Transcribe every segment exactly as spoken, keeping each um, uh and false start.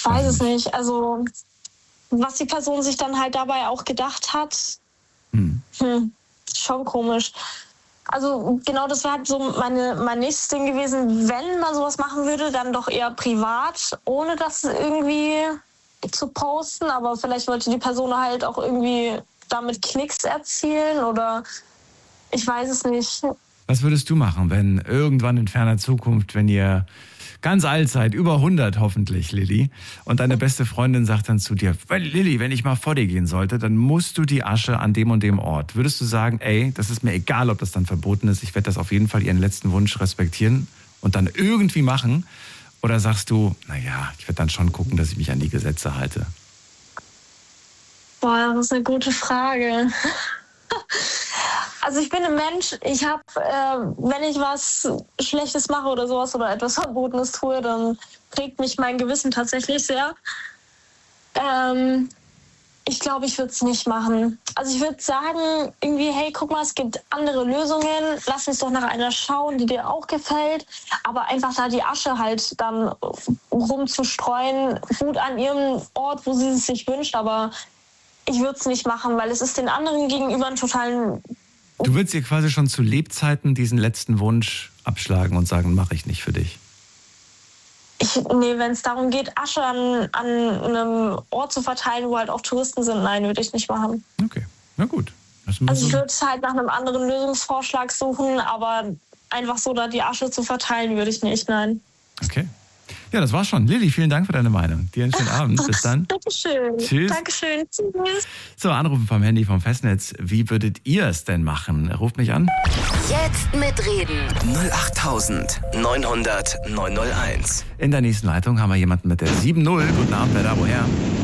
weiß es nicht. Also, was die Person sich dann halt dabei auch gedacht hat, hm. Hm, schon komisch. Also genau, das wäre halt so meine, mein nächstes Ding gewesen, wenn man sowas machen würde, dann doch eher privat, ohne das irgendwie zu posten. Aber vielleicht wollte die Person halt auch irgendwie damit Klicks erzielen oder ich weiß es nicht. Was würdest du machen, wenn irgendwann in ferner Zukunft, wenn ihr ganz alt seid, über hundert hoffentlich, Lilly, und deine beste Freundin sagt dann zu dir, Lilly, wenn ich mal vor dir gehen sollte, dann musst du die Asche an dem und dem Ort. Würdest du sagen, ey, das ist mir egal, ob das dann verboten ist, ich werde das auf jeden Fall ihren letzten Wunsch respektieren und dann irgendwie machen? Oder sagst du, naja, ich werde dann schon gucken, dass ich mich an die Gesetze halte? Boah, das ist eine gute Frage. Also ich bin ein Mensch, ich habe, äh, wenn ich was Schlechtes mache oder sowas oder etwas Verbotenes tue, dann prägt mich mein Gewissen tatsächlich sehr. Ähm, ich glaube, ich würde es nicht machen. Also ich würde sagen, irgendwie, hey, guck mal, es gibt andere Lösungen, lass uns doch nach einer schauen, die dir auch gefällt. Aber einfach da die Asche halt dann rumzustreuen, gut an ihrem Ort, wo sie es sich wünscht, aber ich würde es nicht machen, weil es ist den anderen gegenüber einen totalen... Du würdest ihr quasi schon zu Lebzeiten diesen letzten Wunsch abschlagen und sagen, mache ich nicht für dich. Ich, nee, wenn es darum geht, Asche an, an einem Ort zu verteilen, wo halt auch Touristen sind, nein, würde ich nicht machen. Okay, na gut. Also ich würde halt nach einem anderen Lösungsvorschlag suchen, aber einfach so da die Asche zu verteilen, würde ich nicht, nein. Okay. Ja, das war's schon. Lilly, vielen Dank für deine Meinung. Dir einen schönen Abend. Bis dann. Dankeschön. Tschüss. Dankeschön. Tschüss. So, Anrufen vom Handy vom Festnetz. Wie würdet ihr es denn machen? Ruft mich an. Jetzt mitreden. null acht neun null null neun null eins. In der nächsten Leitung haben wir jemanden mit der sieben null. Guten Abend, wer da, woher?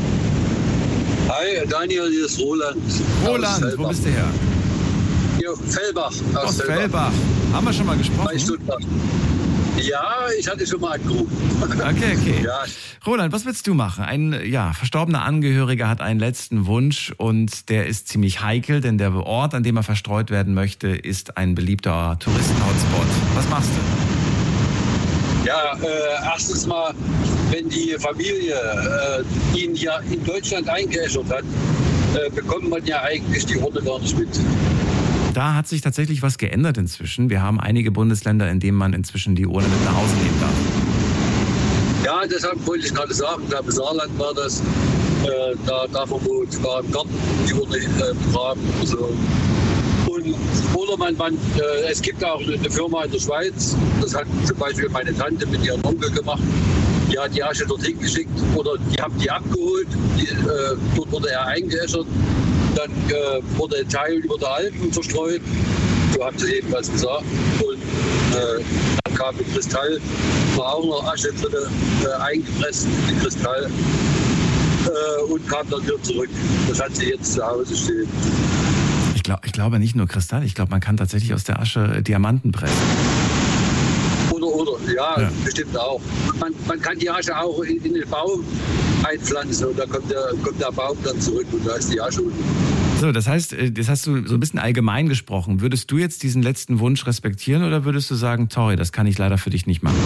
Hi, Daniel, hier ist Roland. Roland, wo bist du her? Hier, Fellbach. Aus, aus Fellbach. Fellbach. Haben wir schon mal gesprochen? Bei Stuttgart. Ja, ich hatte schon mal angerufen. Okay, okay. Ja. Roland, was willst du machen? Ein ja, verstorbener Angehöriger hat einen letzten Wunsch und der ist ziemlich heikel, denn der Ort, an dem er verstreut werden möchte, ist ein beliebter Touristen-Hotspot. Was machst du? Ja, äh, erstens mal, wenn die Familie äh, ihn ja in Deutschland eingeäschert hat, äh, bekommt man ja eigentlich die Urne gar nicht mit. Da hat sich tatsächlich was geändert inzwischen. Wir haben einige Bundesländer, in denen man inzwischen die Urne mit nach Hause nehmen darf. Ja, deshalb wollte ich gerade sagen, ich glaube, Saarland war das, äh, da darf man wohl sogar im Garten die Urne äh, begraben. So. Und, oder man, man äh, es gibt auch eine Firma in der Schweiz, das hat zum Beispiel meine Tante mit ihrem Onkel gemacht, die hat die Asche dorthin geschickt oder die haben die abgeholt, die, äh, dort wurde er eingeäschert. Dann äh, wurde ein Teil über der Alpen verstreut, so haben sie jedenfalls gesagt. Und äh, dann kam ein Kristall, war auch noch Asche drin, äh, eingepresst in den Kristall äh, und kam dann wieder zurück. Das hat sie jetzt zu Hause stehen. Ich, glaub, ich glaube nicht nur Kristall, ich glaube, man kann tatsächlich aus der Asche Diamanten pressen. Oder, oder, ja, ja. bestimmt auch. Man, man kann die Asche auch in, in den Baum einpflanzen und da kommt der, kommt der Baum dann zurück und da ist die Asche unten. So, das heißt, das hast du so ein bisschen allgemein gesprochen. Würdest du jetzt diesen letzten Wunsch respektieren oder würdest du sagen, sorry, das kann ich leider für dich nicht machen?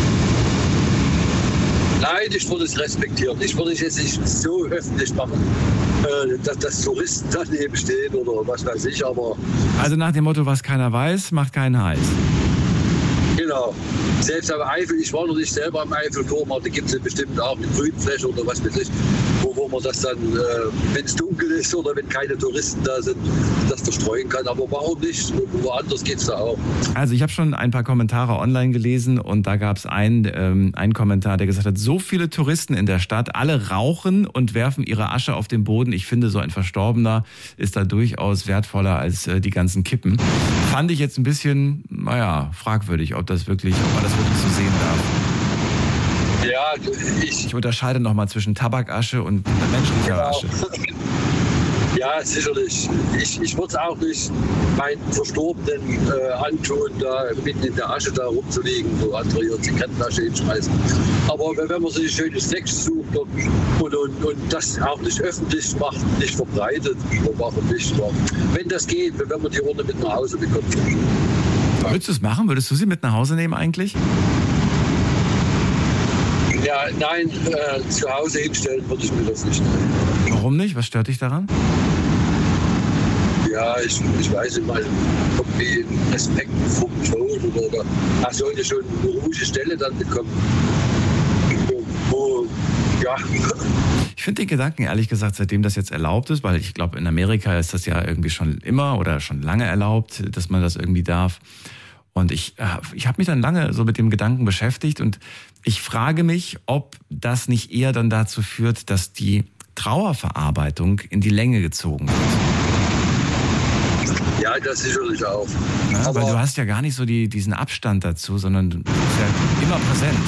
Nein, ich würde es respektieren. Ich würde es jetzt nicht so öffentlich machen, dass, dass Touristen daneben stehen oder was weiß ich, aber... Also nach dem Motto, was keiner weiß, macht keinen heiß. Genau. Selbst am Eifel, ich war noch nicht selber am Eiffelturm, aber da gibt es bestimmt auch eine Grünfläche oder was weiß ich, wo, wo man das dann, äh, wenn es dunkel ist oder wenn keine Touristen da sind, das verstreuen kann. Aber warum nicht? Woanders geht es da auch. Also ich habe schon ein paar Kommentare online gelesen und da gab es einen, ähm, einen Kommentar, der gesagt hat, so viele Touristen in der Stadt, alle rauchen und werfen ihre Asche auf den Boden. Ich finde, so ein Verstorbener ist da durchaus wertvoller als äh, die ganzen Kippen. Fand ich jetzt ein bisschen, naja, fragwürdig, ob das wirklich, ob man das wirklich so sehen darf. Ja, ich... Ich unterscheide nochmal zwischen Tabakasche und menschlicher genau. Asche. Ja, sicherlich. Ich, ich würde es auch nicht meinen Verstorbenen äh, antun, da mitten in der Asche da rumzuliegen, wo andere ihre Zigarettenasche hinschmeißen. Aber wenn man sich ein schönes Sex sucht und, und, und, und das auch nicht öffentlich macht, nicht verbreitet, warum nicht? Wenn das geht, wenn man die Urne mit nach Hause bekommt. Würdest du es machen? Würdest du sie mit nach Hause nehmen eigentlich? Ja, nein, äh, zu Hause hinstellen würde ich mir das nicht. Warum nicht? Was stört dich daran? Ja, ich, ich weiß nicht mal, irgendwie Respekt vom Tod oder, oder er sollte schon eine ruhige Stelle dann bekommen. Wo, ja. Ich finde den Gedanken, ehrlich gesagt, seitdem das jetzt erlaubt ist, weil ich glaube, in Amerika ist das ja irgendwie schon immer oder schon lange erlaubt, dass man das irgendwie darf. Und ich, ich habe mich dann lange so mit dem Gedanken beschäftigt und ich frage mich, ob das nicht eher dann dazu führt, dass die Trauerverarbeitung in die Länge gezogen wird. Ja, das sicherlich auch. Ja, aber weil du hast ja gar nicht so die, diesen Abstand dazu, sondern du bist ja immer präsent.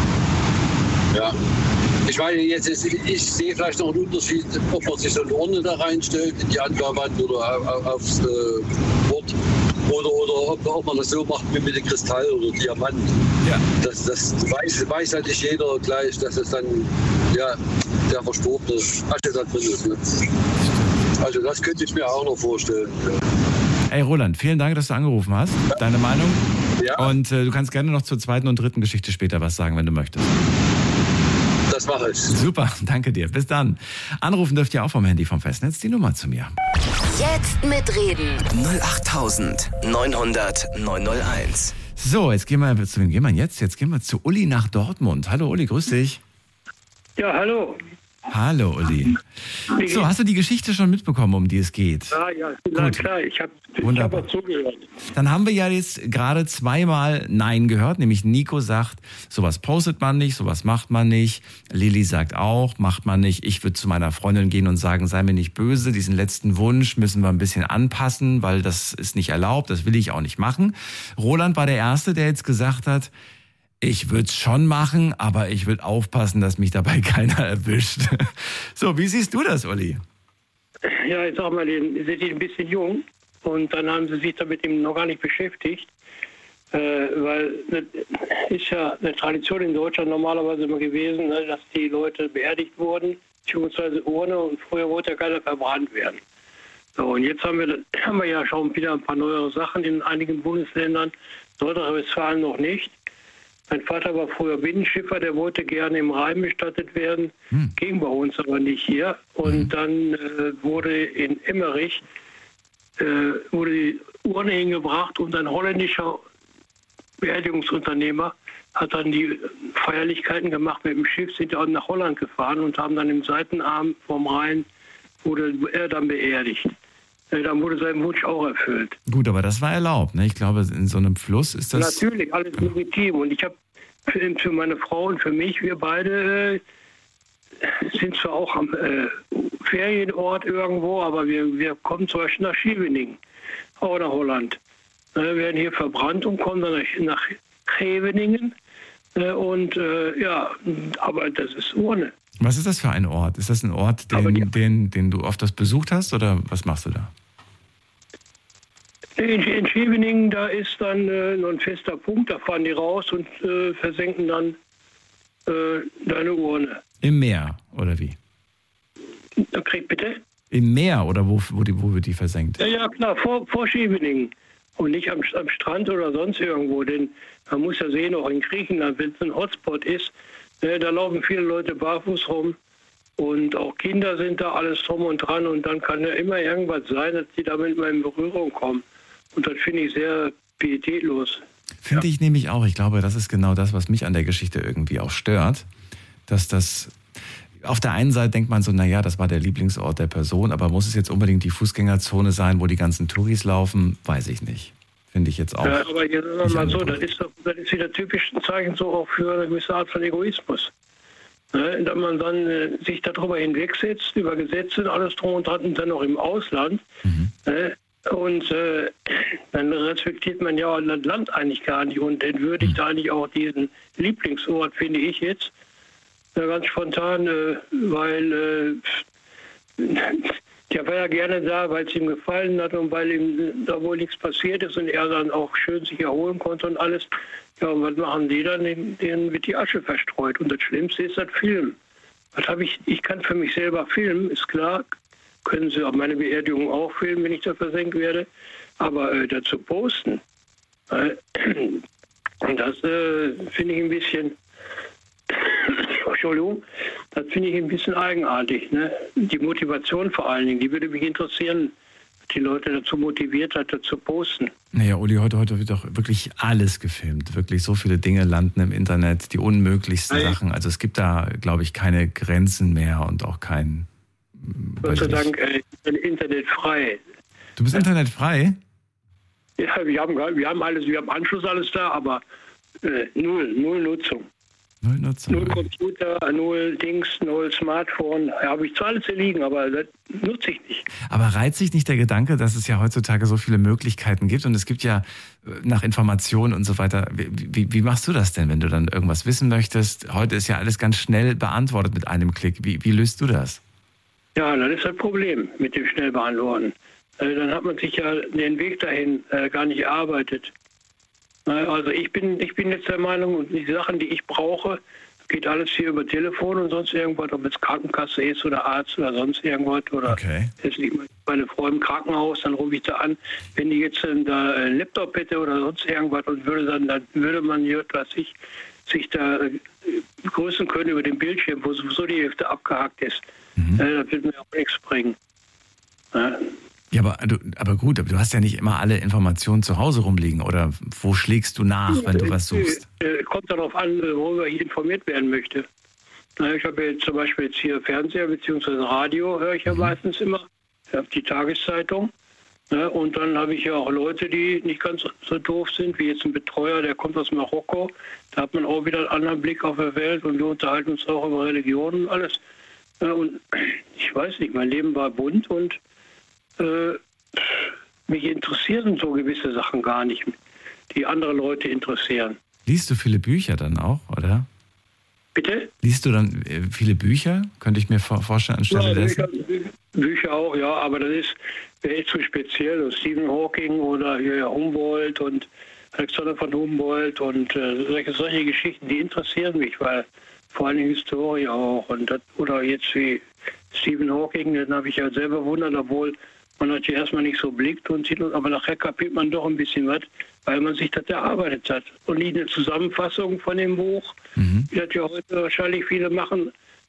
Ja. Ich meine, jetzt ist, ich sehe vielleicht noch einen Unterschied, ob man sich so eine Urne da reinstellt in die Anbauwand oder auf, aufs äh, Bord. Oder, oder ob, ob man das so macht wie mit dem Kristall oder Diamant. Ja. Das, das weiß, weiß halt nicht jeder gleich, dass es dann ja, der verstorbene Asche da drin ist. Ne? Also das könnte ich mir auch noch vorstellen. Ja. Hey Roland, vielen Dank, dass du angerufen hast. Deine Meinung? Ja. Und äh, du kannst gerne noch zur zweiten und dritten Geschichte später was sagen, wenn du möchtest. Das mache ich. Super, danke dir. Bis dann. Anrufen dürft ihr auch vom Handy vom Festnetz die Nummer zu mir. Jetzt mitreden. null acht neun hundert neun null eins. So, jetzt gehen wir, zu wem gehen wir jetzt? Jetzt gehen wir zu Uli nach Dortmund. Hallo Uli, grüß dich. Ja, hallo. Hallo Uli. So, hast du die Geschichte schon mitbekommen, um die es geht? Ja, ja, na klar, ich habe hab auch zugehört. Dann haben wir ja jetzt gerade zweimal Nein gehört, nämlich Nico sagt, sowas postet man nicht, sowas macht man nicht. Lilly sagt auch, macht man nicht. Ich würde zu meiner Freundin gehen und sagen, sei mir nicht böse, diesen letzten Wunsch müssen wir ein bisschen anpassen, weil das ist nicht erlaubt, das will ich auch nicht machen. Roland war der Erste, der jetzt gesagt hat, ich würde es schon machen, aber ich würde aufpassen, dass mich dabei keiner erwischt. So, wie siehst du das, Uli? Ja, ich sag mal, die sind ein bisschen jung und dann haben sie sich damit eben noch gar nicht beschäftigt, äh, weil es ist ja eine Tradition in Deutschland normalerweise immer gewesen, ne, dass die Leute beerdigt wurden, beziehungsweise Urne, und früher wollte ja keiner verbrannt werden. So, und jetzt haben wir, haben wir ja schon wieder ein paar neuere Sachen in einigen Bundesländern, Nordrhein-Westfalen noch nicht. Mein Vater war früher Binnenschiffer, der wollte gerne im Rhein bestattet werden, hm. ging bei uns aber nicht hier. Und hm. dann äh, wurde in Emmerich äh, wurde die Urne hingebracht und ein holländischer Beerdigungsunternehmer hat dann die Feierlichkeiten gemacht mit dem Schiff, sind dann nach Holland gefahren und haben dann im Seitenarm vom Rhein, wurde er dann beerdigt. Dann wurde sein Wunsch auch erfüllt. Gut, aber das war erlaubt, ne? Ich glaube, in so einem Fluss ist das... Natürlich, alles legitim. Und ich habe für, für meine Frau und für mich, wir beide äh, sind zwar auch am äh, Ferienort irgendwo, aber wir, wir kommen zum Beispiel nach Scheveningen, auch nach Holland. Wir werden hier verbrannt und kommen dann nach, nach Scheveningen. Äh, und äh, ja, aber das ist Urne. Was ist das für ein Ort? Ist das ein Ort, den, die, den, den du oft das besucht hast, oder was machst du da? In, in Scheveningen, da ist dann äh, noch ein fester Punkt, da fahren die raus und äh, versenken dann äh, deine Urne. Im Meer, oder wie? Okay, bitte? Im Meer, oder wo, wo, die, wo wird die versenkt? Ja, ja klar, vor, vor Scheveningen. Und nicht am, am Strand oder sonst irgendwo, denn man muss ja sehen, auch in Griechenland, wenn es ein Hotspot ist, äh, da laufen viele Leute barfuß rum. Und auch Kinder sind da, alles drum und dran. Und dann kann ja immer irgendwas sein, dass die damit mal in Berührung kommen. Und das finde ich sehr pietätlos. Finde ja. ich nämlich auch. Ich glaube, das ist genau das, was mich an der Geschichte irgendwie auch stört. Dass das, auf der einen Seite denkt man so, naja, das war der Lieblingsort der Person, aber muss es jetzt unbedingt die Fußgängerzone sein, wo die ganzen Touris laufen? Weiß ich nicht. Finde ich jetzt auch. Ja, aber jetzt sagen wir mal so, das ist, doch, das ist wieder typisch ein Zeichen so auch für eine gewisse Art von Egoismus. Ne, dass man dann äh, sich darüber hinwegsetzt, über Gesetze und alles drum und dran und dann noch im Ausland. Mhm. Ne, und äh, dann respektiert man ja das Land eigentlich gar nicht und entwürdigt mhm. eigentlich auch diesen Lieblingsort, finde ich jetzt. Ja, ganz spontan, äh, weil äh, der war ja gerne da, weil es ihm gefallen hat und weil ihm da wohl nichts passiert ist und er dann auch schön sich erholen konnte und alles. Ja, und was machen die dann? Denen wird die Asche verstreut. Und das Schlimmste ist das Film. Was habe ich? Ich kann für mich selber filmen, ist klar. Können Sie auch meine Beerdigung auch filmen, wenn ich da versenkt werde. Aber äh, dazu posten, äh, das äh, finde ich ein bisschen Entschuldigung, das finde ich ein bisschen eigenartig. Ne? Die Motivation vor allen Dingen, die würde mich interessieren, die Leute dazu motiviert hat, dazu posten. Naja, Uli, heute, heute wird doch wirklich alles gefilmt. Wirklich so viele Dinge landen im Internet, die unmöglichsten Nein. Sachen. Also es gibt da, glaube ich, keine Grenzen mehr und auch kein... Gott sei Dank, äh, ich bin internetfrei. Du bist internetfrei? Ja, wir haben, wir haben alles, wir haben Anschluss alles da, aber äh, null, null Nutzung. Null Nutzung. Null Computer, null Dings, null Smartphone. Ja, habe ich zwar alles hier liegen, aber das nutze ich nicht. Aber reizt sich nicht der Gedanke, dass es ja heutzutage so viele Möglichkeiten gibt und es gibt ja nach Informationen und so weiter. Wie, wie, wie machst du das denn, wenn du dann irgendwas wissen möchtest? Heute ist ja alles ganz schnell beantwortet mit einem Klick. Wie, wie löst du das? Ja, das ist das Problem mit dem Schnellbeantworten. Äh, dann hat man sich ja den Weg dahin äh, gar nicht erarbeitet. Also ich bin, ich bin jetzt der Meinung, und die Sachen, die ich brauche, geht alles hier über Telefon und sonst irgendwas, ob es Krankenkasse ist oder Arzt oder sonst irgendwas. Oder Okay. jetzt liegt meine Frau im Krankenhaus, dann rufe ich da an. Wenn die jetzt da einen Laptop hätte oder sonst irgendwas und würde dann, dann würde man, was ich, sich da grüßen können über den Bildschirm, wo sowieso die Hälfte abgehakt ist. Mhm. Äh, das wird mir auch nichts bringen. Ja. Ja, aber, du, aber gut, aber du hast ja nicht immer alle Informationen zu Hause rumliegen. Oder wo schlägst du nach, wenn du was suchst? Kommt darauf an, worüber ich informiert werden möchte. Ich habe jetzt zum Beispiel jetzt hier Fernseher bzw. Radio, höre ich ja mhm. meistens immer. Ich habe die Tageszeitung. Und dann habe ich ja auch Leute, die nicht ganz so doof sind, wie jetzt ein Betreuer, der kommt aus Marokko. Da hat man auch wieder einen anderen Blick auf die Welt und wir unterhalten uns auch über Religion und alles. Und ich weiß nicht, mein Leben war bunt und Äh, mich interessieren so gewisse Sachen gar nicht, die andere Leute interessieren. Liest du viele Bücher dann auch, oder? Bitte? Liest du dann äh, viele Bücher? Könnte ich mir vorstellen, anstelle ja, dessen? Bücher, Bücher auch, ja, aber das ist echt zu speziell. Stephen Hawking oder hier Humboldt und Alexander von Humboldt und äh, solche, solche Geschichten, die interessieren mich, weil vor allem Historie auch. Und das, oder jetzt wie Stephen Hawking, den habe ich ja selber bewundert, obwohl man hat ja erstmal nicht so blickt und sieht, aber nachher kapiert man doch ein bisschen was, weil man sich das erarbeitet hat. Und nicht eine Zusammenfassung von dem Buch, mhm. wie das ja heute wahrscheinlich viele machen,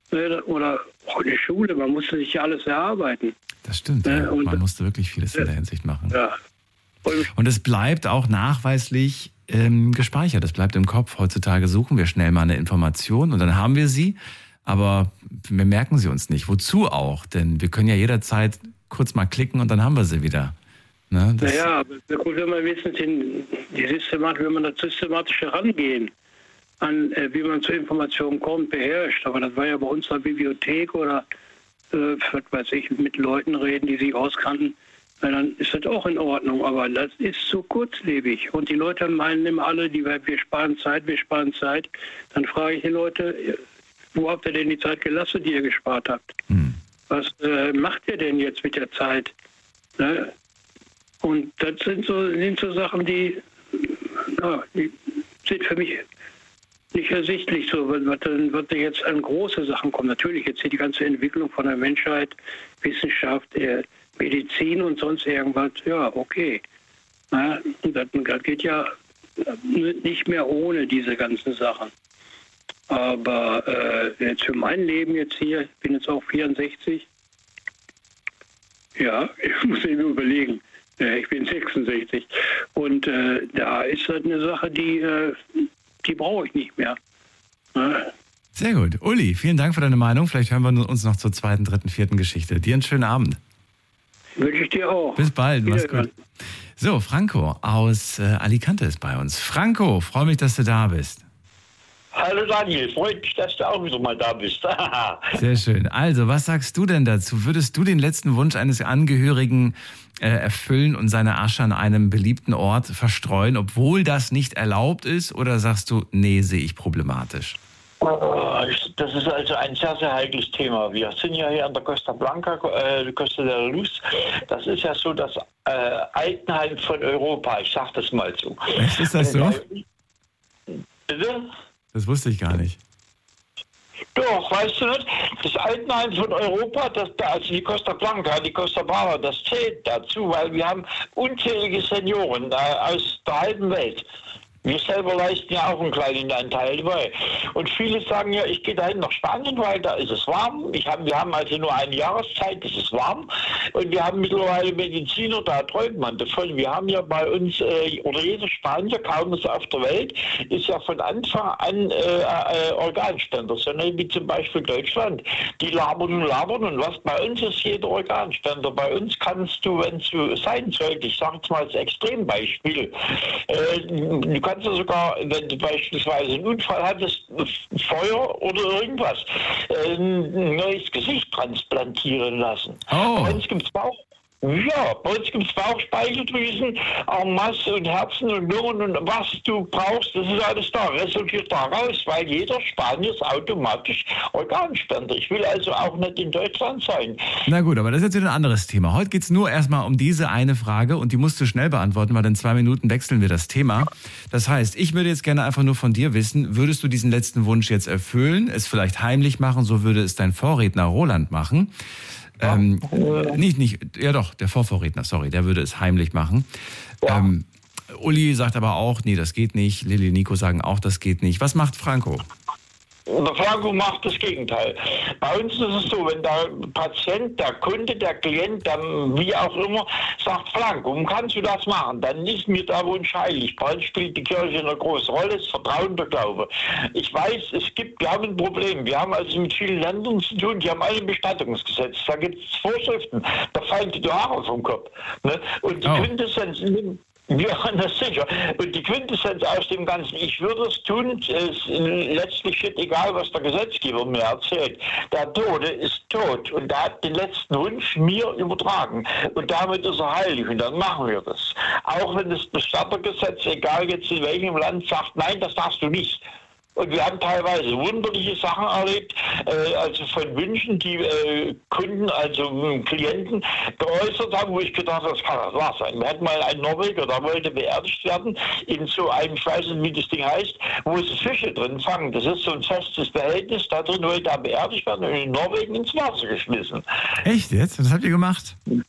oder auch in der Schule, man musste sich ja alles erarbeiten. Das stimmt, ja. Und man musste wirklich vieles in der Hinsicht machen. Ja. Und, und es bleibt auch nachweislich ähm, gespeichert, es bleibt im Kopf. Heutzutage suchen wir schnell mal eine Information und dann haben wir sie, aber wir merken sie uns nicht. Wozu auch? Denn wir können ja jederzeit kurz mal klicken und dann haben wir sie wieder. Ne, naja, aber gut, wenn man wenigstens in die Systematik, wenn man das systematisch herangehen, an äh, wie man zu Informationen kommt, beherrscht. Aber das war ja bei uns in der Bibliothek oder äh, was weiß ich, mit Leuten reden, die sich auskannten, na, dann ist das auch in Ordnung. Aber das ist zu kurzlebig. Und die Leute meinen immer alle, die, wir sparen Zeit, wir sparen Zeit. Dann frage ich die Leute, wo habt ihr denn die Zeit gelassen, die ihr gespart habt? Hm. Was äh, macht ihr denn jetzt mit der Zeit? Ne? Und das sind so, sind so Sachen, die, ja, die sind für mich nicht ersichtlich, so, was, was da jetzt an große Sachen kommt. Natürlich jetzt hier die ganze Entwicklung von der Menschheit, Wissenschaft, äh, Medizin und sonst irgendwas, ja, okay. Ja, das, das geht ja nicht mehr ohne diese ganzen Sachen. Aber äh, jetzt für mein Leben jetzt hier, ich bin jetzt auch vierundsechzig, ja, ich muss mir überlegen, äh, ich bin sechsundsechzig und äh, da ist das eine Sache, die, äh, die brauche ich nicht mehr. Ja. Sehr gut. Uli, vielen Dank für deine Meinung. Vielleicht hören wir uns noch zur zweiten, dritten, vierten Geschichte. Dir einen schönen Abend. Wünsche ich dir auch. Bis bald, mach's gut. So, Franco aus äh, Alicante ist bei uns. Franco, freue mich, dass du da bist. Hallo Daniel, freut mich, dass du auch wieder mal da bist. Sehr schön. Also, was sagst du denn dazu? Würdest du den letzten Wunsch eines Angehörigen äh, erfüllen und seine Asche an einem beliebten Ort verstreuen, obwohl das nicht erlaubt ist? Oder sagst du, nee, sehe ich problematisch? Das ist also ein sehr, sehr heikles Thema. Wir sind ja hier an der Costa Blanca, äh, Costa de la Luz. Das ist ja so das äh, Altenheim von Europa, ich sag das mal so. Echt, ist das so? Bitte? Das wusste ich gar nicht. Doch, weißt du nicht? Das Altenheim von Europa, das, also die Costa Blanca, die Costa Brava, das zählt dazu, weil wir haben unzählige Senioren äh, aus der halben Welt. Wir selber leisten ja auch einen kleinen Anteil dabei. Und viele sagen ja, ich gehe dahin nach Spanien, weil da ist es warm. Ich hab, wir haben also nur eine Jahreszeit, es ist warm. Und wir haben mittlerweile Mediziner, da träumt man davon. Wir haben ja bei uns, äh, oder jeder Spanier, kaum ist auf der Welt, ist ja von Anfang an äh, äh, Organspender. So wie zum Beispiel Deutschland. Die labern und labern. Und was bei uns ist, jeder Organspender. Bei uns kannst du, wenn es so sein sollte, ich sage es mal als Extrembeispiel, äh, du kannst ja sogar, wenn du beispielsweise einen Unfall hattest, Feuer oder irgendwas, ein neues Gesicht transplantieren lassen. Oh. Bei uns gibt's Bauch. Ja, bei uns gibt es Bauchspeicheldrüsen, en masse und Herzen und Lungen und was du brauchst, das ist alles da, resultiert daraus, weil jeder Spanier ist automatisch Organspender. Ich will also auch nicht in Deutschland sein. Na gut, aber das ist jetzt wieder ein anderes Thema. Heute geht es nur erstmal um diese eine Frage und die musst du schnell beantworten, weil in zwei Minuten wechseln wir das Thema. Das heißt, ich würde jetzt gerne einfach nur von dir wissen, würdest du diesen letzten Wunsch jetzt erfüllen, es vielleicht heimlich machen, so würde es dein Vorredner Roland machen? Ähm, nicht, nicht, ja doch, der Vorvorredner, sorry, der würde es heimlich machen. Ja. Ähm, Uli sagt aber auch, nee, das geht nicht. Lilly, Nico sagen auch, das geht nicht. Was macht Franco? Der Franco macht das Gegenteil. Bei uns ist es so, wenn der Patient, der Kunde, der Klient, der, wie auch immer, sagt, Franco, kannst du das machen? Dann ist mir der Wunsch heilig. Bei uns spielt die Kirche eine große Rolle, das Vertrauen, der Glaube. Ich weiß, es gibt, wir haben ein Problem. Wir haben also mit vielen Ländern zu tun, die haben alle ein Bestattungsgesetz. Da gibt es Vorschriften, da fallen die Haare vom Kopf. Ne? Und die oh. Quintessenz ja, das sicher. Und die Quintessenz aus dem Ganzen, ich würde es tun, ist letztlich shit egal, was der Gesetzgeber mir erzählt. Der Tote ist tot und der hat den letzten Wunsch mir übertragen. Und damit ist er heilig und dann machen wir das. Auch wenn das Bestattergesetz, egal jetzt in welchem Land, sagt, nein, das darfst du nicht. Und wir haben teilweise wunderliche Sachen erlebt, äh, also von Wünschen, die äh, Kunden, also äh, Klienten geäußert haben, wo ich gedacht habe, das kann das wahr sein. Wir hatten mal einen Norweger, der wollte beerdigt werden, in so einem, ich weiß nicht, wie das Ding heißt, wo es Fische drin fangen. Das ist so ein festes Behältnis, da drin wollte er beerdigt werden und in Norwegen ins Wasser geschmissen. Echt jetzt? Was habt ihr gemacht?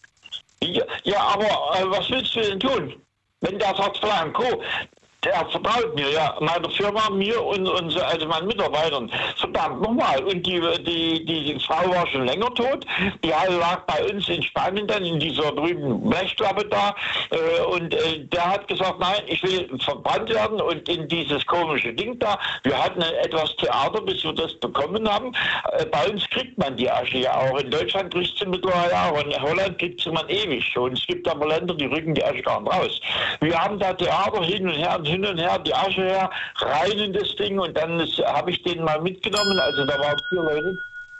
Ja, ja aber äh, was willst du denn tun? Wenn der sagt, Franco, der vertraut mir, ja, meiner Firma, mir und, und also meinen Mitarbeitern. Verdammt nochmal. Und die, die, die Frau war schon länger tot. Die lag bei uns in Spanien dann in dieser berühmten Blechklappe da. Äh, und äh, der hat gesagt, nein, ich will verbrannt werden und in dieses komische Ding da. Wir hatten etwas Theater, bis wir das bekommen haben. Äh, bei uns kriegt man die Asche ja auch. In Deutschland kriegt sie mittlerweile auch. In Holland kriegt sie man ewig schon. Es gibt aber Länder, die rücken die Asche gar nicht raus. Wir haben da Theater hin und her und hin und her, die Asche her, rein in das Ding und dann habe ich den mal mitgenommen, also da waren vier Leute.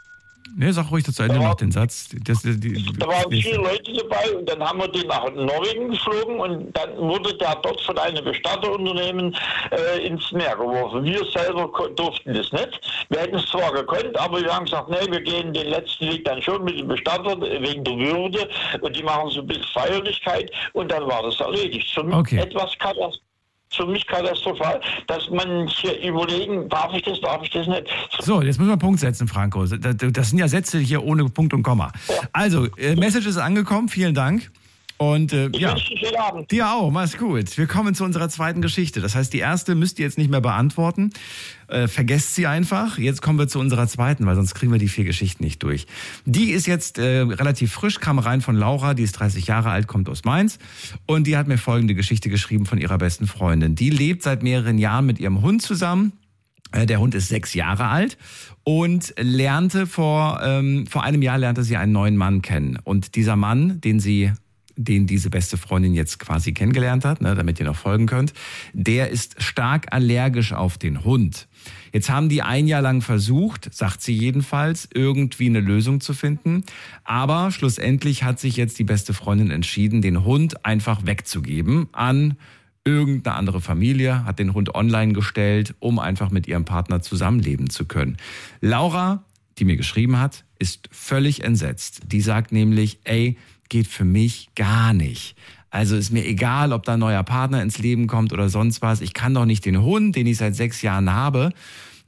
Ne, sag ruhig dazu Ende noch den Satz. Das, die, die, da waren vier Leute dabei und dann haben wir den nach Norwegen geflogen und dann wurde der dort von einem Bestatterunternehmen äh, ins Meer geworfen. Wir selber durften das nicht. Wir hätten es zwar gekonnt, aber wir haben gesagt, nee, wir gehen den letzten Weg dann schon mit dem Bestatter wegen der Würde und die machen so ein bisschen Feierlichkeit und dann war das erledigt. Für mich okay. etwas katastrophal. Für mich katastrophal, dass man hier überlegen, darf ich das, darf ich das nicht. So, jetzt müssen wir einen Punkt setzen, Franco. Das sind ja Sätze hier ohne Punkt und Komma. Ja. Also, äh, Message ist angekommen, vielen Dank. Und äh, ich ja, wünsche dir schönen Abend. Dir auch, mach's gut. Wir kommen zu unserer zweiten Geschichte. Das heißt, die erste müsst ihr jetzt nicht mehr beantworten. Äh, vergesst sie einfach. Jetzt kommen wir zu unserer zweiten, weil sonst kriegen wir die vier Geschichten nicht durch. Die ist jetzt äh, relativ frisch, kam rein von Laura, die ist dreißig Jahre alt, kommt aus Mainz. Und die hat mir folgende Geschichte geschrieben von ihrer besten Freundin. Die lebt seit mehreren Jahren mit ihrem Hund zusammen. Der Hund ist sechs Jahre alt und lernte vor, ähm, vor einem Jahr lernte sie einen neuen Mann kennen. Und dieser Mann, den sie den diese beste Freundin jetzt quasi kennengelernt hat, ne, damit ihr noch folgen könnt, der ist stark allergisch auf den Hund. Jetzt haben die ein Jahr lang versucht, sagt sie jedenfalls, irgendwie eine Lösung zu finden. Aber schlussendlich hat sich jetzt die beste Freundin entschieden, den Hund einfach wegzugeben an irgendeine andere Familie, hat den Hund online gestellt, um einfach mit ihrem Partner zusammenleben zu können. Laura, die mir geschrieben hat, ist völlig entsetzt. Die sagt nämlich, ey, geht für mich gar nicht. Also ist mir egal, ob da ein neuer Partner ins Leben kommt oder sonst was. Ich kann doch nicht den Hund, den ich seit sechs Jahren habe,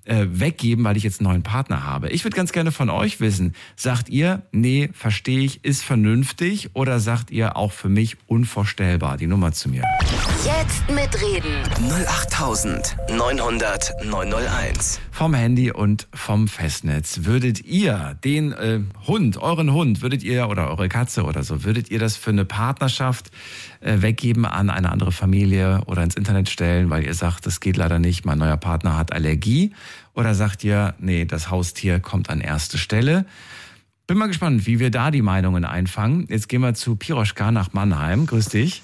äh, weggeben, weil ich jetzt einen neuen Partner habe. Ich würde ganz gerne von euch wissen, sagt ihr, nee, verstehe ich, ist vernünftig, oder sagt ihr, auch für mich unvorstellbar? Die Nummer zu mir. Jetzt mitreden. null acht neun hundert neun null eins. Vom Handy und vom Festnetz. Würdet ihr den äh, Hund, euren Hund, würdet ihr, oder eure Katze oder so, würdet ihr das für eine Partnerschaft äh, weggeben an eine andere Familie oder ins Internet stellen, weil ihr sagt, das geht leider nicht, mein neuer Partner hat Allergie? Oder sagt ihr, nee, das Haustier kommt an erste Stelle? Bin mal gespannt, wie wir da die Meinungen einfangen. Jetzt gehen wir zu Piroschka nach Mannheim. Grüß dich.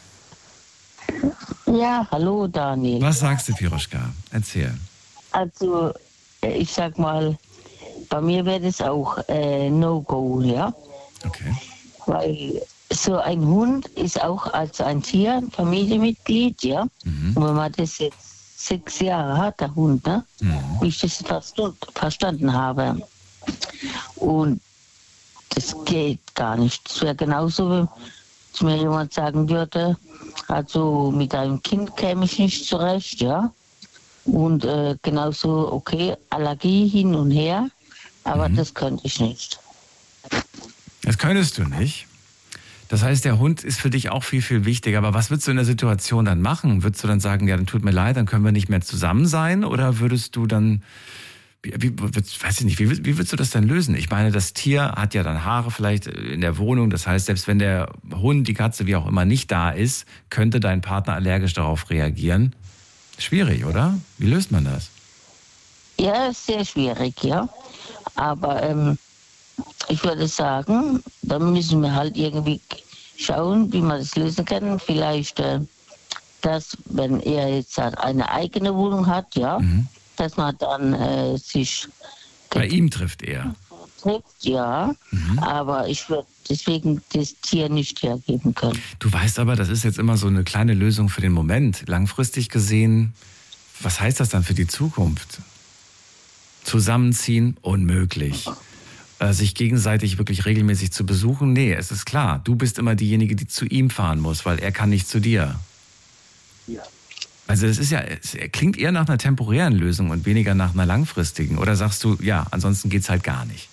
Ja, hallo Daniel. Was sagst du, Piroschka? Erzähl. Also, ich sag mal, bei mir wäre das auch äh, No-Go, ja. Okay. Weil so ein Hund ist auch als ein Tier, ein Familienmitglied, ja. Mhm. Und wenn man das jetzt sechs Jahre hat, der Hund, ne? Mhm. Wie ich das verstanden habe. Und das geht gar nicht. Es wäre genauso, wenn zu mir jemand sagen würde, also mit einem Kind käme ich nicht zurecht, ja. Und äh, genauso, okay, Allergie hin und her, aber mhm. das könnte ich nicht. Das könntest du nicht. Das heißt, der Hund ist für dich auch viel, viel wichtiger. Aber was würdest du in der Situation dann machen? Würdest du dann sagen, ja, dann tut mir leid, dann können wir nicht mehr zusammen sein? Oder würdest du dann, wie, wie, weiß ich nicht, wie, wie würdest du das denn lösen? Ich meine, das Tier hat ja dann Haare vielleicht in der Wohnung. Das heißt, selbst wenn der Hund, die Katze, wie auch immer, nicht da ist, könnte dein Partner allergisch darauf reagieren. Schwierig, oder? Wie löst man das? Ja, sehr schwierig, ja. Aber ähm, ich würde sagen, da müssen wir halt irgendwie schauen, wie man das lösen kann. Vielleicht, äh, dass, wenn er jetzt eine eigene Wohnung hat, ja, mhm. dass man dann äh, sich... Bei ihm trifft er? Trifft, ja, mhm. aber ich würde deswegen das Tier nicht hergeben können. Du weißt aber, das ist jetzt immer so eine kleine Lösung für den Moment. Langfristig gesehen, was heißt das dann für die Zukunft? Zusammenziehen? Unmöglich. Äh, sich gegenseitig wirklich regelmäßig zu besuchen? Nee, es ist klar. Du bist immer diejenige, die zu ihm fahren muss, weil er kann nicht zu dir. Ja. Also es ist ja, es klingt eher nach einer temporären Lösung und weniger nach einer langfristigen. Oder sagst du, ja, ansonsten geht's halt gar nicht?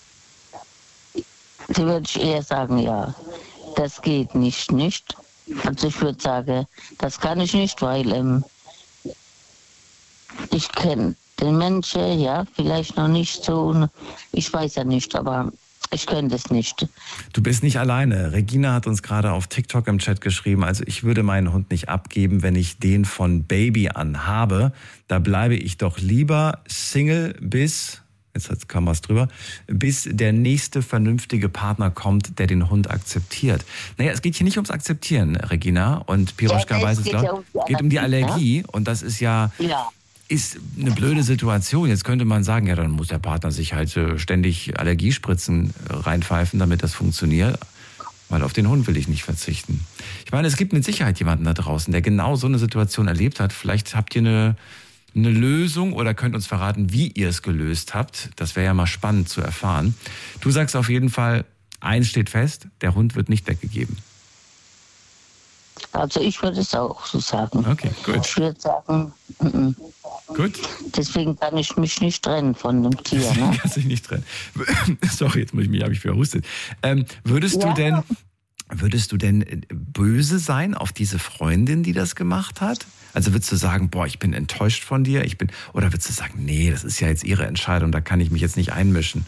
Da würde ich eher sagen, ja, das geht nicht, nicht. Also ich würde sagen, das kann ich nicht, weil ähm, ich kenne den Menschen, ja, vielleicht noch nicht so, ich weiß ja nicht, aber ich könnte es nicht. Du bist nicht alleine. Regina hat uns gerade auf TikTok im Chat geschrieben, also ich würde meinen Hund nicht abgeben, wenn ich den von Baby an habe. Da bleibe ich doch lieber Single bis... Jetzt kam was drüber, bis der nächste vernünftige Partner kommt, der den Hund akzeptiert. Naja, es geht hier nicht ums Akzeptieren, Regina, und Piroschka ja, weiß es, glaube ich. Es geht um die Allergie, ja? Und das ist ja, ja, ist eine blöde Situation. Jetzt könnte man sagen, ja, dann muss der Partner sich halt ständig Allergiespritzen reinpfeifen, damit das funktioniert. Weil auf den Hund will ich nicht verzichten. Ich meine, es gibt mit Sicherheit jemanden da draußen, der genau so eine Situation erlebt hat. Vielleicht habt ihr eine... eine Lösung oder könnt uns verraten, wie ihr es gelöst habt. Das wäre ja mal spannend zu erfahren. Du sagst auf jeden Fall, eins steht fest, der Hund wird nicht weggegeben. Also ich würde es auch so sagen. Okay, gut. Ich würde sagen, m-m. Gut. Deswegen kann ich mich nicht trennen von dem Tier. Ne? Kannst dich nicht trennen. Sorry, jetzt muss ich mich, habe ich verhustet. Ähm, würdest ja. du denn, würdest du denn böse sein auf diese Freundin, die das gemacht hat? Also würdest du sagen, boah, ich bin enttäuscht von dir, ich bin, oder würdest du sagen, nee, das ist ja jetzt ihre Entscheidung, da kann ich mich jetzt nicht einmischen?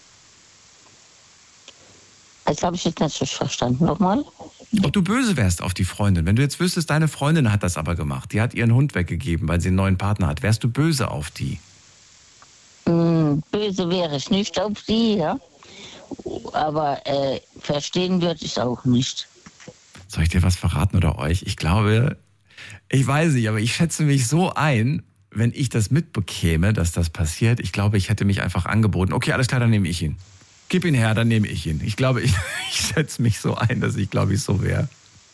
Das habe ich jetzt nicht verstanden. Nochmal? Ob du böse wärst auf die Freundin, wenn du jetzt wüsstest, deine Freundin hat das aber gemacht, die hat ihren Hund weggegeben, weil sie einen neuen Partner hat, wärst du böse auf die? Mm, böse wäre ich nicht auf sie, ja. Aber äh, verstehen würde ich es auch nicht. Soll ich dir was verraten oder euch? Ich glaube... Ich weiß nicht, aber ich schätze mich so ein, wenn ich das mitbekäme, dass das passiert. Ich glaube, ich hätte mich einfach angeboten. Okay, alles klar, dann nehme ich ihn. Gib ihn her, dann nehme ich ihn. Ich glaube, ich, ich schätze mich so ein, dass ich, glaube ich, so wäre.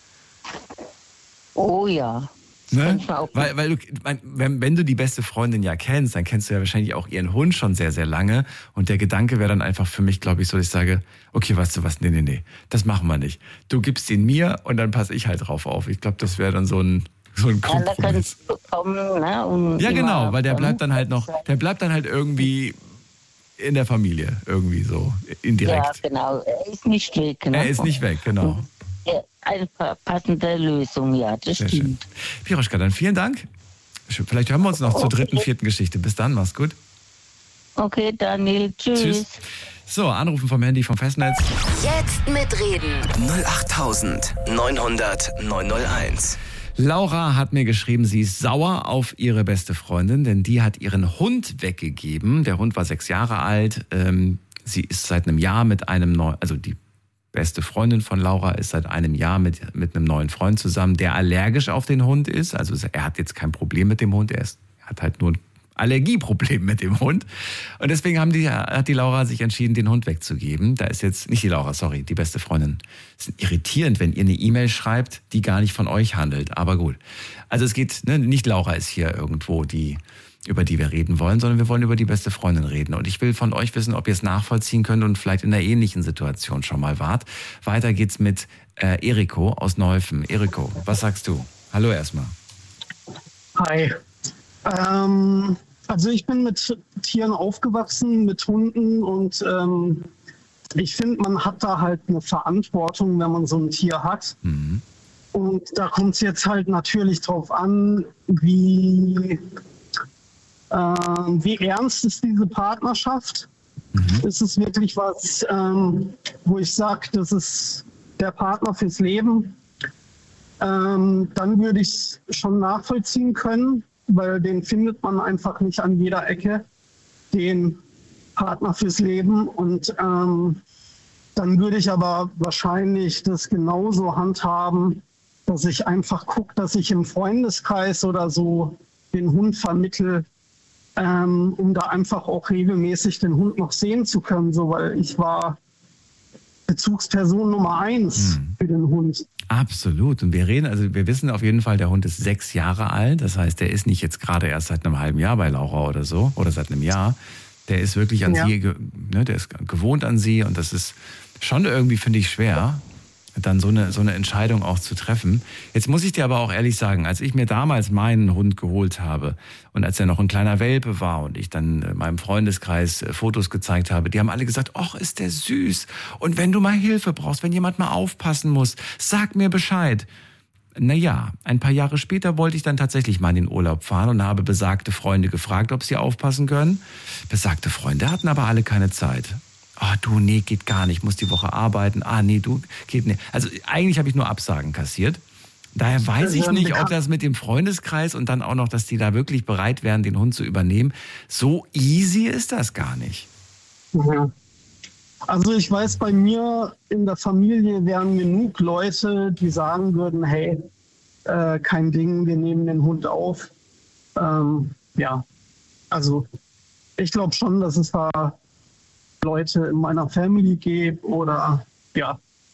Oh ja. Ne? Weil, weil du, wenn, wenn du die beste Freundin ja kennst, dann kennst du ja wahrscheinlich auch ihren Hund schon sehr, sehr lange. Und der Gedanke wäre dann einfach für mich, glaube ich, so, dass ich sage, okay, weißt du was, nee, nee, nee, das machen wir nicht. Du gibst ihn mir und dann passe ich halt drauf auf. Ich glaube, das wäre dann so ein, so ein Ja, da Kompromiss. kannst du kommen, ne? Und Ja, genau, immer weil der bleibt dann halt noch, sein. der bleibt dann halt irgendwie in der Familie, irgendwie so, indirekt. Ja, genau. Er ist nicht weg. Ne? Er ist nicht weg, genau. Ja, eine passende Lösung, ja, das Sehr schön. stimmt. Piroschka, dann vielen Dank. Vielleicht hören wir uns noch zur dritten, vierten Geschichte. Bis dann, mach's gut. Okay, Daniel, tschüss. Tschüss. So, anrufen vom Handy vom Festnetz. Jetzt mitreden. null acht neunhundert neunhunderteins. Laura hat mir geschrieben, sie ist sauer auf ihre beste Freundin, denn die hat ihren Hund weggegeben. Der Hund war sechs Jahre alt. Ähm, sie ist seit einem Jahr mit einem neuen, also die beste Freundin von Laura ist seit einem Jahr mit, mit einem neuen Freund zusammen, der allergisch auf den Hund ist. Also er hat jetzt kein Problem mit dem Hund, er, ist, er hat halt nur ein Allergieproblem mit dem Hund. Und deswegen haben die, hat die Laura sich entschieden, den Hund wegzugeben. Da ist jetzt, nicht die Laura, sorry, die beste Freundin. Es ist irritierend, wenn ihr eine E-Mail schreibt, die gar nicht von euch handelt. Aber gut. Also es geht, ne, nicht Laura ist hier irgendwo die, über die wir reden wollen, sondern wir wollen über die beste Freundin reden. Und ich will von euch wissen, ob ihr es nachvollziehen könnt und vielleicht in einer ähnlichen Situation schon mal wart. Weiter geht's mit äh, Eriko aus Neuffen. Eriko, was sagst du? Hallo erstmal. Hi. Ähm, also ich bin mit Tieren aufgewachsen, mit Hunden und ähm, ich finde, man hat da halt eine Verantwortung, wenn man so ein Tier hat. Mhm. Und da kommt es jetzt halt natürlich drauf an, wie, äh, wie ernst ist diese Partnerschaft. Mhm. Ist es wirklich was, ähm, wo ich sage, das ist der Partner fürs Leben? Ähm, dann würde ich es schon nachvollziehen können, weil den findet man einfach nicht an jeder Ecke, den Partner fürs Leben. Und ähm, dann würde ich aber wahrscheinlich das genauso handhaben, dass ich einfach gucke, dass ich im Freundeskreis oder so den Hund vermittle, ähm, um da einfach auch regelmäßig den Hund noch sehen zu können, so, weil ich war Bezugsperson Nummer eins mhm. für den Hund. Absolut. Und wir reden, also wir wissen auf jeden Fall, der Hund ist sechs Jahre alt. Das heißt, der ist nicht jetzt gerade erst seit einem halben Jahr bei Laura oder so oder seit einem Jahr. Der ist wirklich an ja. sie, ne, der ist gewohnt an sie und das ist schon irgendwie, finde ich, schwer, dann so eine, so eine Entscheidung auch zu treffen. Jetzt muss ich dir aber auch ehrlich sagen, als ich mir damals meinen Hund geholt habe und als er noch ein kleiner Welpe war und ich dann meinem Freundeskreis Fotos gezeigt habe, die haben alle gesagt, ach, ist der süß. Und wenn du mal Hilfe brauchst, wenn jemand mal aufpassen muss, sag mir Bescheid. Naja, ein paar Jahre später wollte ich dann tatsächlich mal in den Urlaub fahren und habe besagte Freunde gefragt, ob sie aufpassen können. Besagte Freunde hatten aber alle keine Zeit. Ah, du, nee, geht gar nicht, muss die Woche arbeiten. Ah, nee, du, geht nicht. Also eigentlich habe ich nur Absagen kassiert. Daher weiß ich nicht, ob das mit dem Freundeskreis und dann auch noch, dass die da wirklich bereit wären, den Hund zu übernehmen. So easy ist das gar nicht. Ja. Also ich weiß, bei mir in der Familie wären genug Leute, die sagen würden, hey, äh, kein Ding, wir nehmen den Hund auf. Ähm, ja, also ich glaube schon, dass es da Leute in meiner Family gibt oder ja.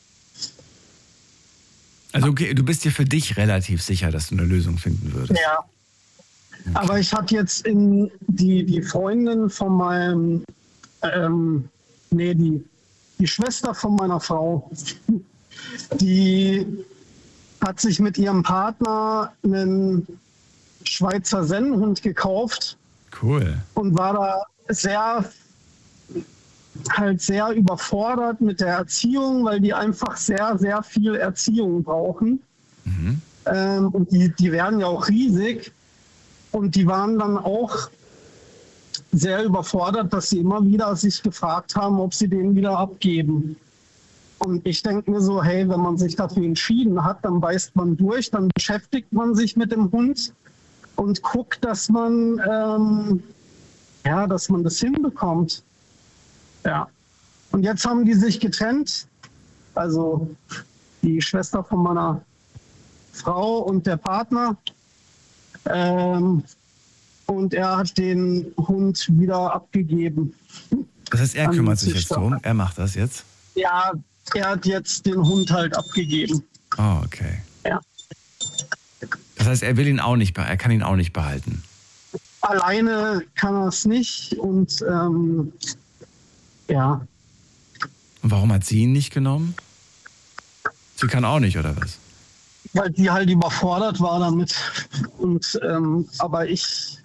Also okay, du bist dir für dich relativ sicher, dass du eine Lösung finden würdest. Ja. Okay. Aber ich hatte jetzt in die, die Freundin von meinem, ähm, nee, die, die Schwester von meiner Frau, die hat sich mit ihrem Partner einen Schweizer Sennenhund gekauft. Cool. Und war da sehr halt sehr überfordert mit der Erziehung, weil die einfach sehr, sehr viel Erziehung brauchen. Mhm. Ähm, und die, die werden ja auch riesig. Und die waren dann auch sehr überfordert, dass sie immer wieder sich gefragt haben, ob sie den wieder abgeben. Und ich denke mir so, hey, wenn man sich dafür entschieden hat, dann beißt man durch, dann beschäftigt man sich mit dem Hund und guckt, dass man, ähm, ja, dass man das hinbekommt. Ja, und jetzt haben die sich getrennt, also die Schwester von meiner Frau und der Partner. Ähm, und er hat den Hund wieder abgegeben. Das heißt, er kümmert sich jetzt drum, er macht das jetzt? Ja, er hat jetzt den Hund halt abgegeben. Oh, okay. Ja. Das heißt, er will ihn auch nicht, er kann ihn auch nicht behalten. Alleine kann er es nicht und ähm, ja. Und warum hat sie ihn nicht genommen? Sie kann auch nicht, oder was? weil die halt überfordert war damit. Und ähm, aber ich,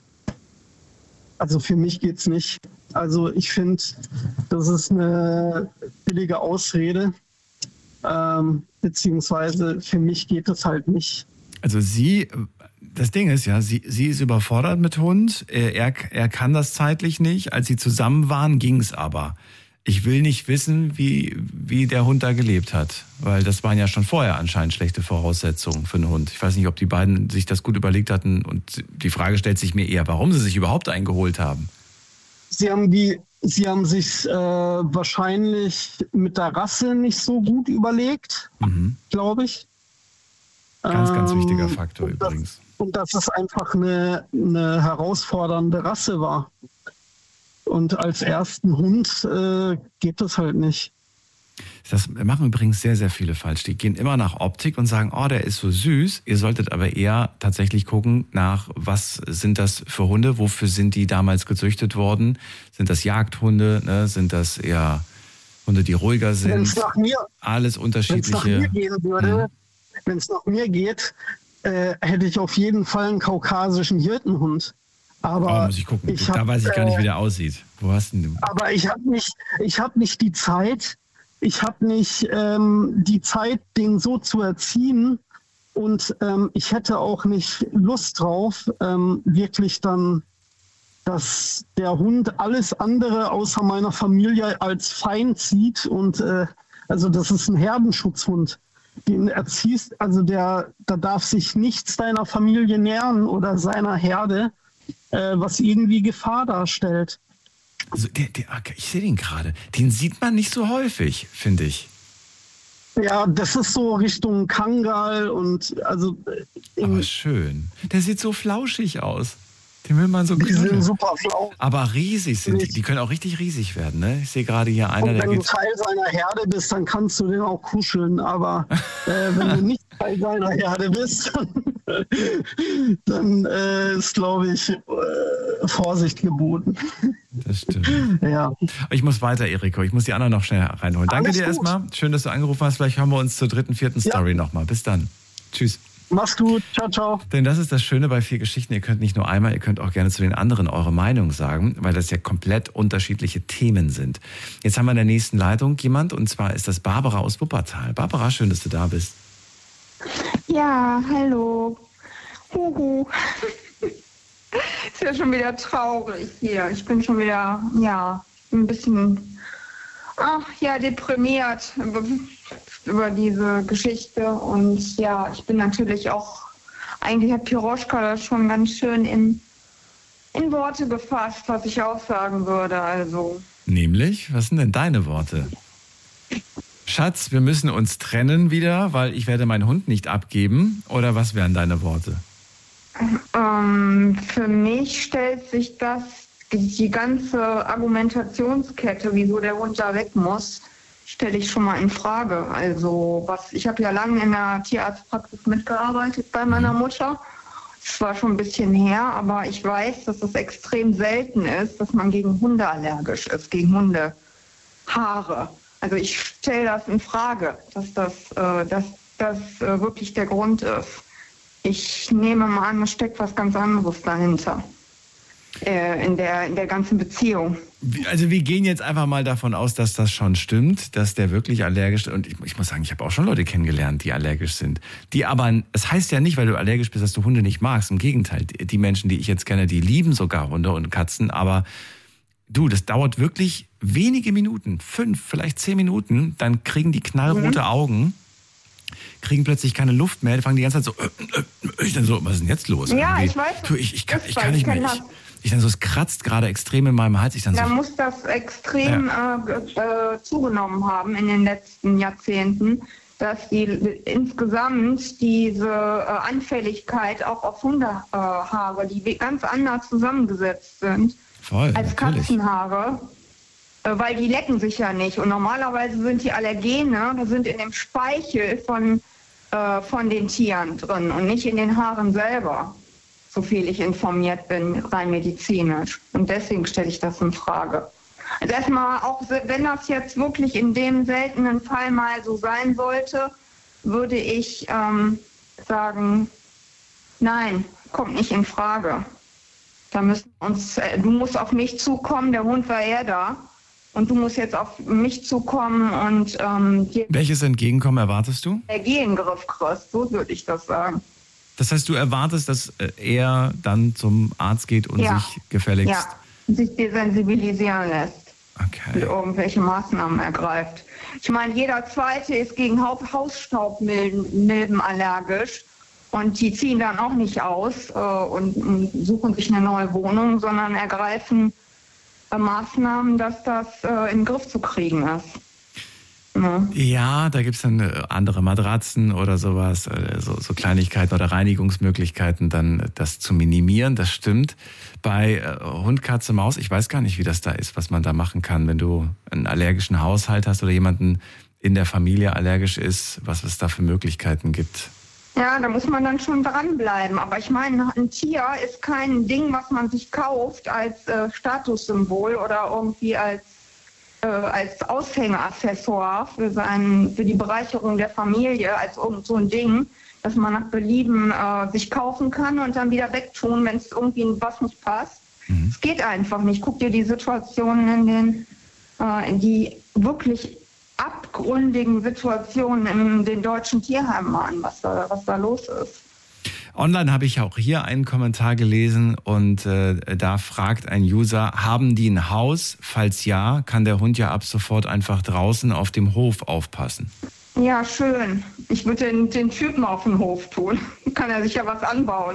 also für mich geht's nicht. Also ich finde, das ist eine billige Ausrede, ähm, beziehungsweise für mich geht es halt nicht. Also sie, das Ding ist ja, sie, sie ist überfordert mit Hund, er, er kann das zeitlich nicht. Als sie zusammen waren, ging es aber. Ich will nicht wissen, wie, wie der Hund da gelebt hat, weil das waren ja schon vorher anscheinend schlechte Voraussetzungen für einen Hund. Ich weiß nicht, ob die beiden sich das gut überlegt hatten und die Frage stellt sich mir eher, warum sie sich überhaupt eingeholt haben. Sie haben die, sie haben sich äh, wahrscheinlich mit der Rasse nicht so gut überlegt, mhm. glaube ich. Ganz, ganz wichtiger ähm, Faktor und übrigens. Das, und dass es einfach eine, eine herausfordernde Rasse war. Und als ersten Hund äh, geht das halt nicht. Das machen übrigens sehr, sehr viele falsch. Die gehen immer nach Optik und sagen, oh, der ist so süß. Ihr solltet aber eher tatsächlich gucken nach, was sind das für Hunde? Wofür sind die damals gezüchtet worden? Sind das Jagdhunde? Ne? Sind das eher Hunde, die ruhiger sind? Wenn's nach mir, Alles unterschiedliche. Wenn es nach mir gehen würde, hm. wenn es nach mir geht, äh, hätte ich auf jeden Fall einen kaukasischen Hirtenhund. Aber oh, muss ich gucken. Ich da hab, weiß ich gar nicht, wie äh, der aussieht. Wo hast denn du? Aber ich habe nicht, ich habe nicht die Zeit. Ich habe nicht ähm, die Zeit, den so zu erziehen. Und ähm, ich hätte auch nicht Lust drauf, ähm, wirklich dann, dass der Hund alles andere außer meiner Familie als Feind sieht. Und äh, also das ist ein Herdenschutzhund. Den erziehst, also der, da darf sich nichts deiner Familie nähern oder seiner Herde, äh, was irgendwie Gefahr darstellt. Also der, der, ich sehe den gerade. Den sieht man nicht so häufig, finde ich. Ja, das ist so Richtung Kangal und also. Aber schön. Der sieht so flauschig aus. Den will man so Die knuddeln. sind super flau. Aber riesig sind die. Die können auch richtig riesig werden, ne? Ich sehe gerade hier einer, und der wenn geht. du Teil seiner Herde bist, dann kannst du den auch kuscheln. Aber äh, wenn du nicht Teil seiner Herde bist, dann, dann äh, ist, glaube ich, äh, Vorsicht geboten. Das stimmt. Ja. Ich muss weiter, Eriko. Ich muss die anderen noch schnell reinholen. Danke Alles dir gut. erstmal. Schön, dass du angerufen hast. Vielleicht hören wir uns zur dritten, vierten Ja. Story nochmal. Bis dann. Tschüss. Mach's gut. Ciao, ciao. Denn das ist das Schöne bei vier Geschichten. Ihr könnt nicht nur einmal, ihr könnt auch gerne zu den anderen eure Meinung sagen, weil das ja komplett unterschiedliche Themen sind. Jetzt haben wir in der nächsten Leitung jemand, und zwar ist das Barbara aus Wuppertal. Barbara, schön, dass du da bist. Ja, hallo. Huhu. Ist ja schon wieder traurig hier. Ich bin schon wieder, ja, ein bisschen, ach ja, deprimiert über, über diese Geschichte. Und ja, ich bin natürlich auch, eigentlich hat Piroschka das schon ganz schön in, in Worte gefasst, was ich auch sagen würde. Also. Nämlich, was sind denn deine Worte? Schatz, wir müssen uns trennen wieder, weil ich werde meinen Hund nicht abgeben. Oder was wären deine Worte? Ähm, für mich stellt sich das, die ganze Argumentationskette, wieso der Hund da weg muss, stelle ich schon mal in Frage. Also was, ich habe ja lange in der Tierarztpraxis mitgearbeitet bei meiner Mutter. Es war schon ein bisschen her, aber ich weiß, dass es extrem selten ist, dass man gegen Hunde allergisch ist, gegen Hundehaare. Also ich stelle das in Frage, dass das, äh, dass das äh, wirklich der Grund ist. Ich nehme mal an, es steckt was ganz anderes dahinter, äh, in der, in der ganzen Beziehung. Also wir gehen jetzt einfach mal davon aus, dass das schon stimmt, dass der wirklich allergisch ist. Und ich, ich muss sagen, ich habe auch schon Leute kennengelernt, die allergisch sind. Die aber, es heißt ja nicht, weil du allergisch bist, dass du Hunde nicht magst. Im Gegenteil, die Menschen, die ich jetzt kenne, die lieben sogar Hunde und Katzen. Aber du, das dauert wirklich wenige Minuten, fünf, vielleicht zehn Minuten, dann kriegen die knallrote Mhm. Augen, kriegen plötzlich keine Luft mehr, die fangen die ganze Zeit so, äh, äh, ich dann so, was ist denn jetzt los? Ja, Irgendwie, ich weiß. Du, ich, ich, kann, Das ich weiß kann nicht ich, mehr. kenn Ich, das. ich dann so, es kratzt gerade extrem in meinem Hals. Ich dann Da so, muss das extrem äh, äh, zugenommen haben in den letzten Jahrzehnten, dass die insgesamt diese äh, Anfälligkeit auch auf Hundehaare, die ganz anders zusammengesetzt sind voll, als natürlich. Katzenhaare, äh, weil die lecken sich ja nicht. Und normalerweise sind die Allergene, das sind in dem Speichel von, äh, von den Tieren drin und nicht in den Haaren selber, so viel ich informiert bin, rein medizinisch. Und deswegen stelle ich das in Frage. Also erstmal, auch wenn das jetzt wirklich in dem seltenen Fall mal so sein sollte, würde ich ähm, sagen, nein, kommt nicht in Frage. Da müssen uns, du musst auf mich zukommen, der Hund war eher da. Und du musst jetzt auf mich zukommen und ähm, dir Welches Entgegenkommen erwartest du? Energie in den Griff kriegst, so würde ich das sagen. Das heißt, du erwartest, dass er dann zum Arzt geht und ja. sich gefälligst... Ja, sich desensibilisieren lässt. Okay. Und irgendwelche Maßnahmen ergreift. Ich meine, jeder Zweite ist gegen Hausstaubmilben allergisch. Und die ziehen dann auch nicht aus äh, und, und suchen sich eine neue Wohnung, sondern ergreifen Maßnahmen, dass das äh, in den Griff zu kriegen ist. Ja, ja da gibt es dann andere Matratzen oder sowas, so, so Kleinigkeiten oder Reinigungsmöglichkeiten, dann das zu minimieren, das stimmt. Bei äh, Hund, Katze, Maus, ich weiß gar nicht, wie das da ist, was man da machen kann, wenn du einen allergischen Haushalt hast oder jemanden in der Familie allergisch ist, was es da für Möglichkeiten gibt. Ja, da muss man dann schon dranbleiben. Aber ich meine, ein Tier ist kein Ding, was man sich kauft als äh, Statussymbol oder irgendwie als, äh, als Aushängeaccessoire für, seinen, für die Bereicherung der Familie, als irgend so ein Ding, das man nach Belieben äh, sich kaufen kann und dann wieder wegtun, wenn es irgendwie was nicht passt. Es mhm. geht einfach nicht. Guck dir die Situationen in den, äh, in die wirklich abgründigen Situationen in den deutschen Tierheimen an, was da, was da los ist. Online habe ich auch hier einen Kommentar gelesen und äh, da fragt ein User, haben die ein Haus? Falls ja, kann der Hund ja ab sofort einfach draußen auf dem Hof aufpassen. Ja, schön. Ich würde den, den Typen auf den Hof tun. Kann er sich ja was anbauen.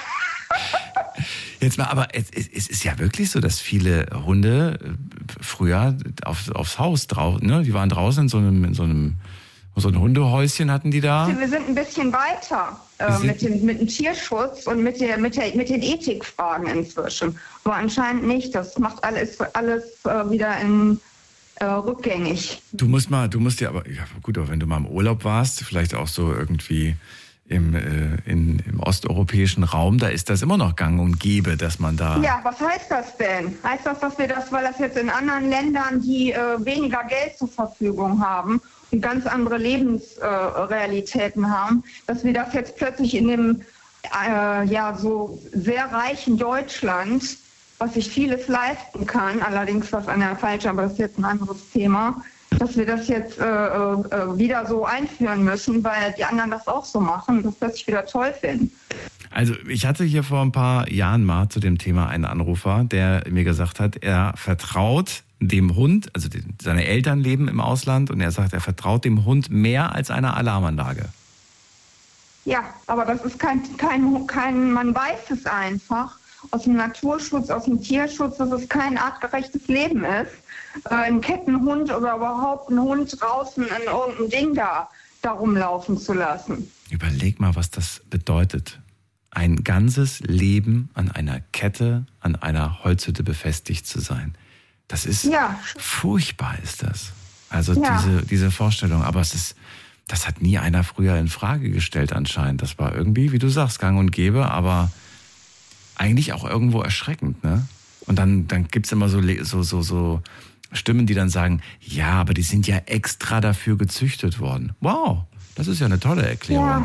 Jetzt mal, aber es, es ist ja wirklich so, dass viele Hunde früher auf, aufs Haus draußen, ne? Die waren draußen in so einem, in so einem, so ein Hundehäuschen hatten die da. Wir sind ein bisschen weiter äh, mit, dem, mit dem Tierschutz und mit, der, mit, der, mit den Ethikfragen inzwischen. Aber anscheinend nicht. Das macht alles, alles äh, wieder in, äh, rückgängig. Du musst mal, du musst ja aber, ja gut, aber wenn du mal im Urlaub warst, vielleicht auch so irgendwie Im, äh, in, im osteuropäischen Raum, da ist das immer noch gang und gäbe, dass man da... Ja, was heißt das denn? Heißt das, dass wir das, weil das jetzt in anderen Ländern, die äh, weniger Geld zur Verfügung haben und ganz andere Lebensrealitäten äh, haben, dass wir das jetzt plötzlich in dem äh, ja so sehr reichen Deutschland, was sich vieles leisten kann, allerdings was an der falschen, aber das ist jetzt ein anderes Thema, dass wir das jetzt äh, äh, wieder so einführen müssen, weil die anderen das auch so machen und das plötzlich wieder toll finden. Also ich hatte hier vor ein paar Jahren mal zu dem Thema einen Anrufer, der mir gesagt hat, er vertraut dem Hund, also die, seine Eltern leben im Ausland und er sagt, er vertraut dem Hund mehr als einer Alarmanlage. Ja, aber das ist kein, kein, kein, man weiß es einfach aus dem Naturschutz, aus dem Tierschutz, dass es kein artgerechtes Leben ist. Ein Kettenhund oder überhaupt einen Hund draußen in irgendein Ding da, da rumlaufen zu lassen. Überleg mal, was das bedeutet. Ein ganzes Leben an einer Kette, an einer Holzhütte befestigt zu sein. Das ist ja furchtbar, ist das. Also ja. diese, diese Vorstellung. Aber es ist, das hat nie einer früher in Frage gestellt anscheinend. Das war irgendwie, wie du sagst, gang und gäbe, aber eigentlich auch irgendwo erschreckend, ne? Und dann, dann gibt's immer so, so, so, so Stimmen, die dann sagen, ja, aber die sind ja extra dafür gezüchtet worden. Wow, das ist ja eine tolle Erklärung.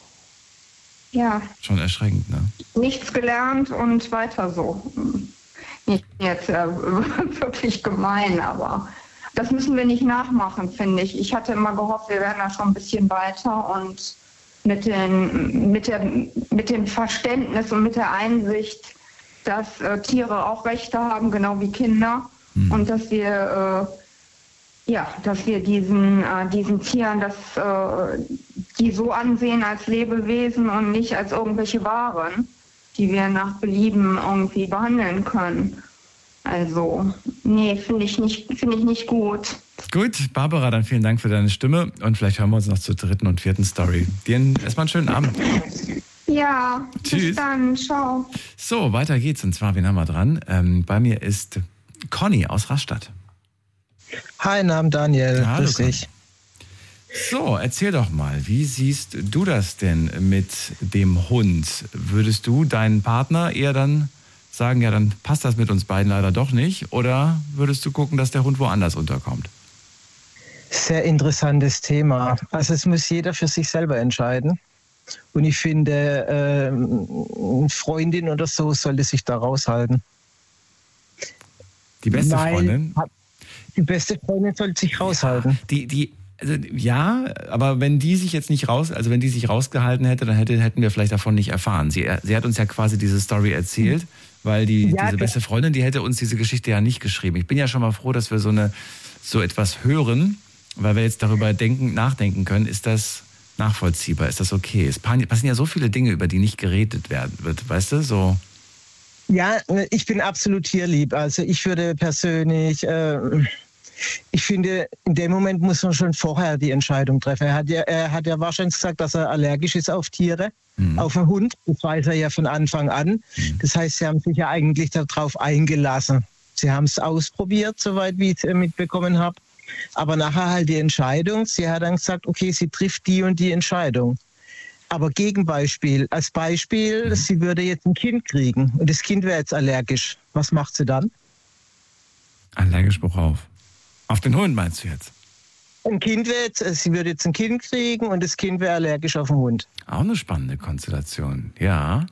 Ja. ja. Schon erschreckend, ne? Nichts gelernt und weiter so. Nicht jetzt äh, wirklich gemein, aber das müssen wir nicht nachmachen, finde ich. Ich hatte immer gehofft, wir wären da schon ein bisschen weiter und mit, den, mit, der, mit dem Verständnis und mit der Einsicht, dass äh, Tiere auch Rechte haben, genau wie Kinder. Mhm. Und dass wir, äh, ja, dass wir diesen, äh, diesen Tieren das, äh, die so ansehen als Lebewesen und nicht als irgendwelche Waren, die wir nach Belieben irgendwie behandeln können. Also, nee, finde ich nicht, finde ich nicht gut. Gut, Barbara, dann vielen Dank für deine Stimme und vielleicht hören wir uns noch zur dritten und vierten Story. Dir erstmal einen schönen Abend. Ja, tschüss. Bis dann, ciao. So, weiter geht's und zwar, wen haben wir dran? Ähm, bei mir ist Conny aus Rastatt. Hi, Namen Daniel, ja, grüß dich. So, erzähl doch mal, wie siehst du das denn mit dem Hund? Würdest du deinen Partner eher dann sagen, ja, dann passt das mit uns beiden leider doch nicht? Oder würdest du gucken, dass der Hund woanders unterkommt? Sehr interessantes Thema. Also es muss jeder für sich selber entscheiden. Und ich finde, äh, eine Freundin oder so sollte sich da raushalten. Die beste Weil, Freundin? Die beste Freundin sollte sich raushalten. Die, die, also ja, aber wenn die sich jetzt nicht raus, also wenn die sich rausgehalten hätte, dann hätte, hätten wir vielleicht davon nicht erfahren. Sie, sie hat uns ja quasi diese Story erzählt, weil die, Ja, diese beste Freundin, die hätte uns diese Geschichte ja nicht geschrieben. Ich bin ja schon mal froh, dass wir so eine, so etwas hören, weil wir jetzt darüber denken, nachdenken können, ist das nachvollziehbar, ist das okay? Es passieren ja so viele Dinge, über die nicht geredet werden wird, weißt du, so. Ja, ich bin absolut tierlieb. Also ich würde persönlich, äh, ich finde, in dem Moment muss man schon vorher die Entscheidung treffen. Er hat ja, er hat ja wahrscheinlich gesagt, dass er allergisch ist auf Tiere, mhm. auf einen Hund. Das weiß er ja von Anfang an. Mhm. Das heißt, sie haben sich ja eigentlich darauf eingelassen. Sie haben es ausprobiert, soweit wie ich es mitbekommen habe. Aber nachher halt die Entscheidung. Sie hat dann gesagt, okay, sie trifft die und die Entscheidung. Aber Gegenbeispiel, als Beispiel, mhm. sie würde jetzt ein Kind kriegen und das Kind wäre jetzt allergisch. Was macht sie dann? Allergisch worauf? Auf den Hund meinst du jetzt? Ein Kind wäre jetzt, sie würde jetzt ein Kind kriegen und das Kind wäre allergisch auf den Hund. Auch eine spannende Konstellation, ja.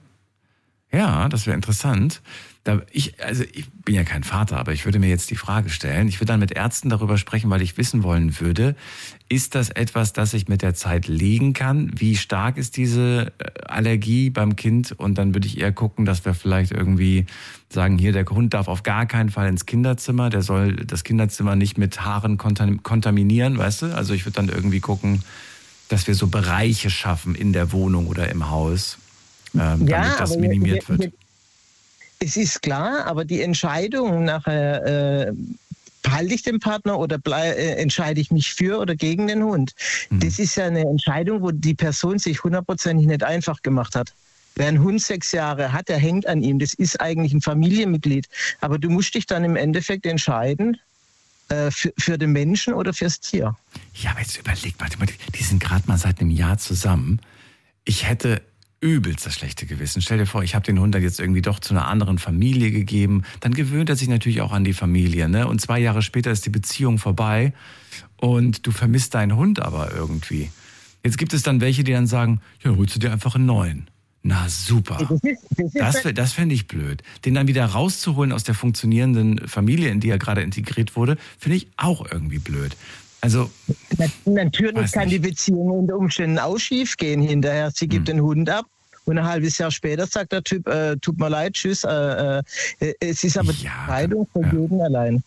Ja, das wäre interessant. Da ich, also ich bin ja kein Vater, aber ich würde mir jetzt die Frage stellen, ich würde dann mit Ärzten darüber sprechen, weil ich wissen wollen würde, ist das etwas, das sich mit der Zeit legen kann? Wie stark ist diese Allergie beim Kind? Und dann würde ich eher gucken, dass wir vielleicht irgendwie sagen, hier, der Hund darf auf gar keinen Fall ins Kinderzimmer, der soll das Kinderzimmer nicht mit Haaren kontaminieren, weißt du? Also ich würde dann irgendwie gucken, dass wir so Bereiche schaffen in der Wohnung oder im Haus, ähm, ja, damit das minimiert wir, wir, wird. Es ist klar, aber die Entscheidung nachher, äh, behalte ich den Partner oder blei- äh, entscheide ich mich für oder gegen den Hund, mhm. das ist ja eine Entscheidung, wo die Person sich hundertprozentig nicht einfach gemacht hat. Wer einen Hund sechs Jahre hat, der hängt an ihm. Das ist eigentlich ein Familienmitglied. Aber du musst dich dann im Endeffekt entscheiden, äh, für, für den Menschen oder fürs Tier. Ja, aber jetzt überleg mal, die sind gerade mal seit einem Jahr zusammen. Ich hätte übelst das schlechte Gewissen. Stell dir vor, ich habe den Hund dann jetzt irgendwie doch zu einer anderen Familie gegeben. Dann gewöhnt er sich natürlich auch an die Familie, ne? Und zwei Jahre später ist die Beziehung vorbei und du vermisst deinen Hund aber irgendwie. Jetzt gibt es dann welche, die dann sagen, ja, holst du dir einfach einen neuen. Na super. Das, ist, das, ist das, das fände ich blöd. Den dann wieder rauszuholen aus der funktionierenden Familie, in die er gerade integriert wurde, finde ich auch irgendwie blöd. Also natürlich kann die Beziehung unter Umständen auch schief gehen hinterher. Sie gibt hm. den Hund ab und ein halbes Jahr später sagt der Typ, äh, tut mir leid, tschüss. Äh, äh, es ist aber ja, die Entscheidung von ja. jedem allein.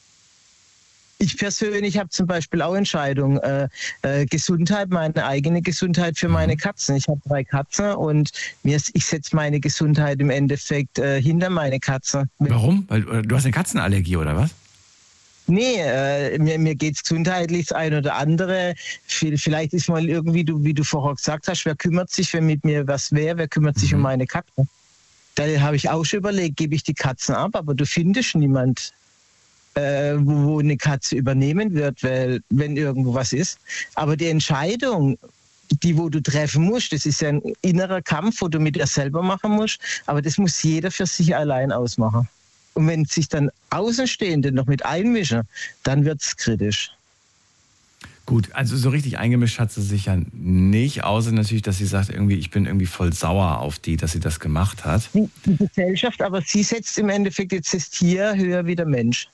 Ich persönlich habe zum Beispiel auch Entscheidung, äh, äh, Gesundheit, meine eigene Gesundheit für meine Katzen. Ich habe drei Katzen und mir, ich setze meine Gesundheit im Endeffekt äh, hinter meine Katzen. Warum? Weil du hast eine Katzenallergie oder was? Nee, äh, mir, mir geht es gesundheitlich das eine oder andere. Vielleicht ist mal irgendwie, du, wie du vorher gesagt hast, wer kümmert sich, wenn mit mir was wäre, wer kümmert sich mhm. um meine Katzen? Da habe ich auch schon überlegt, gebe ich die Katzen ab, aber du findest niemand, äh, wo, wo eine Katze übernehmen wird, weil, wenn irgendwo was ist. Aber die Entscheidung, die wo du treffen musst, das ist ja ein innerer Kampf, wo du mit dir selber machen musst, aber das muss jeder für sich allein ausmachen. Und wenn sich dann Außenstehende noch mit einmischen, dann wird es kritisch. Gut, also so richtig eingemischt hat sie sich ja nicht, außer natürlich, dass sie sagt, irgendwie, ich bin irgendwie voll sauer auf die, dass sie das gemacht hat. Die, die Gesellschaft, aber sie setzt im Endeffekt jetzt das Tier höher wie der Mensch.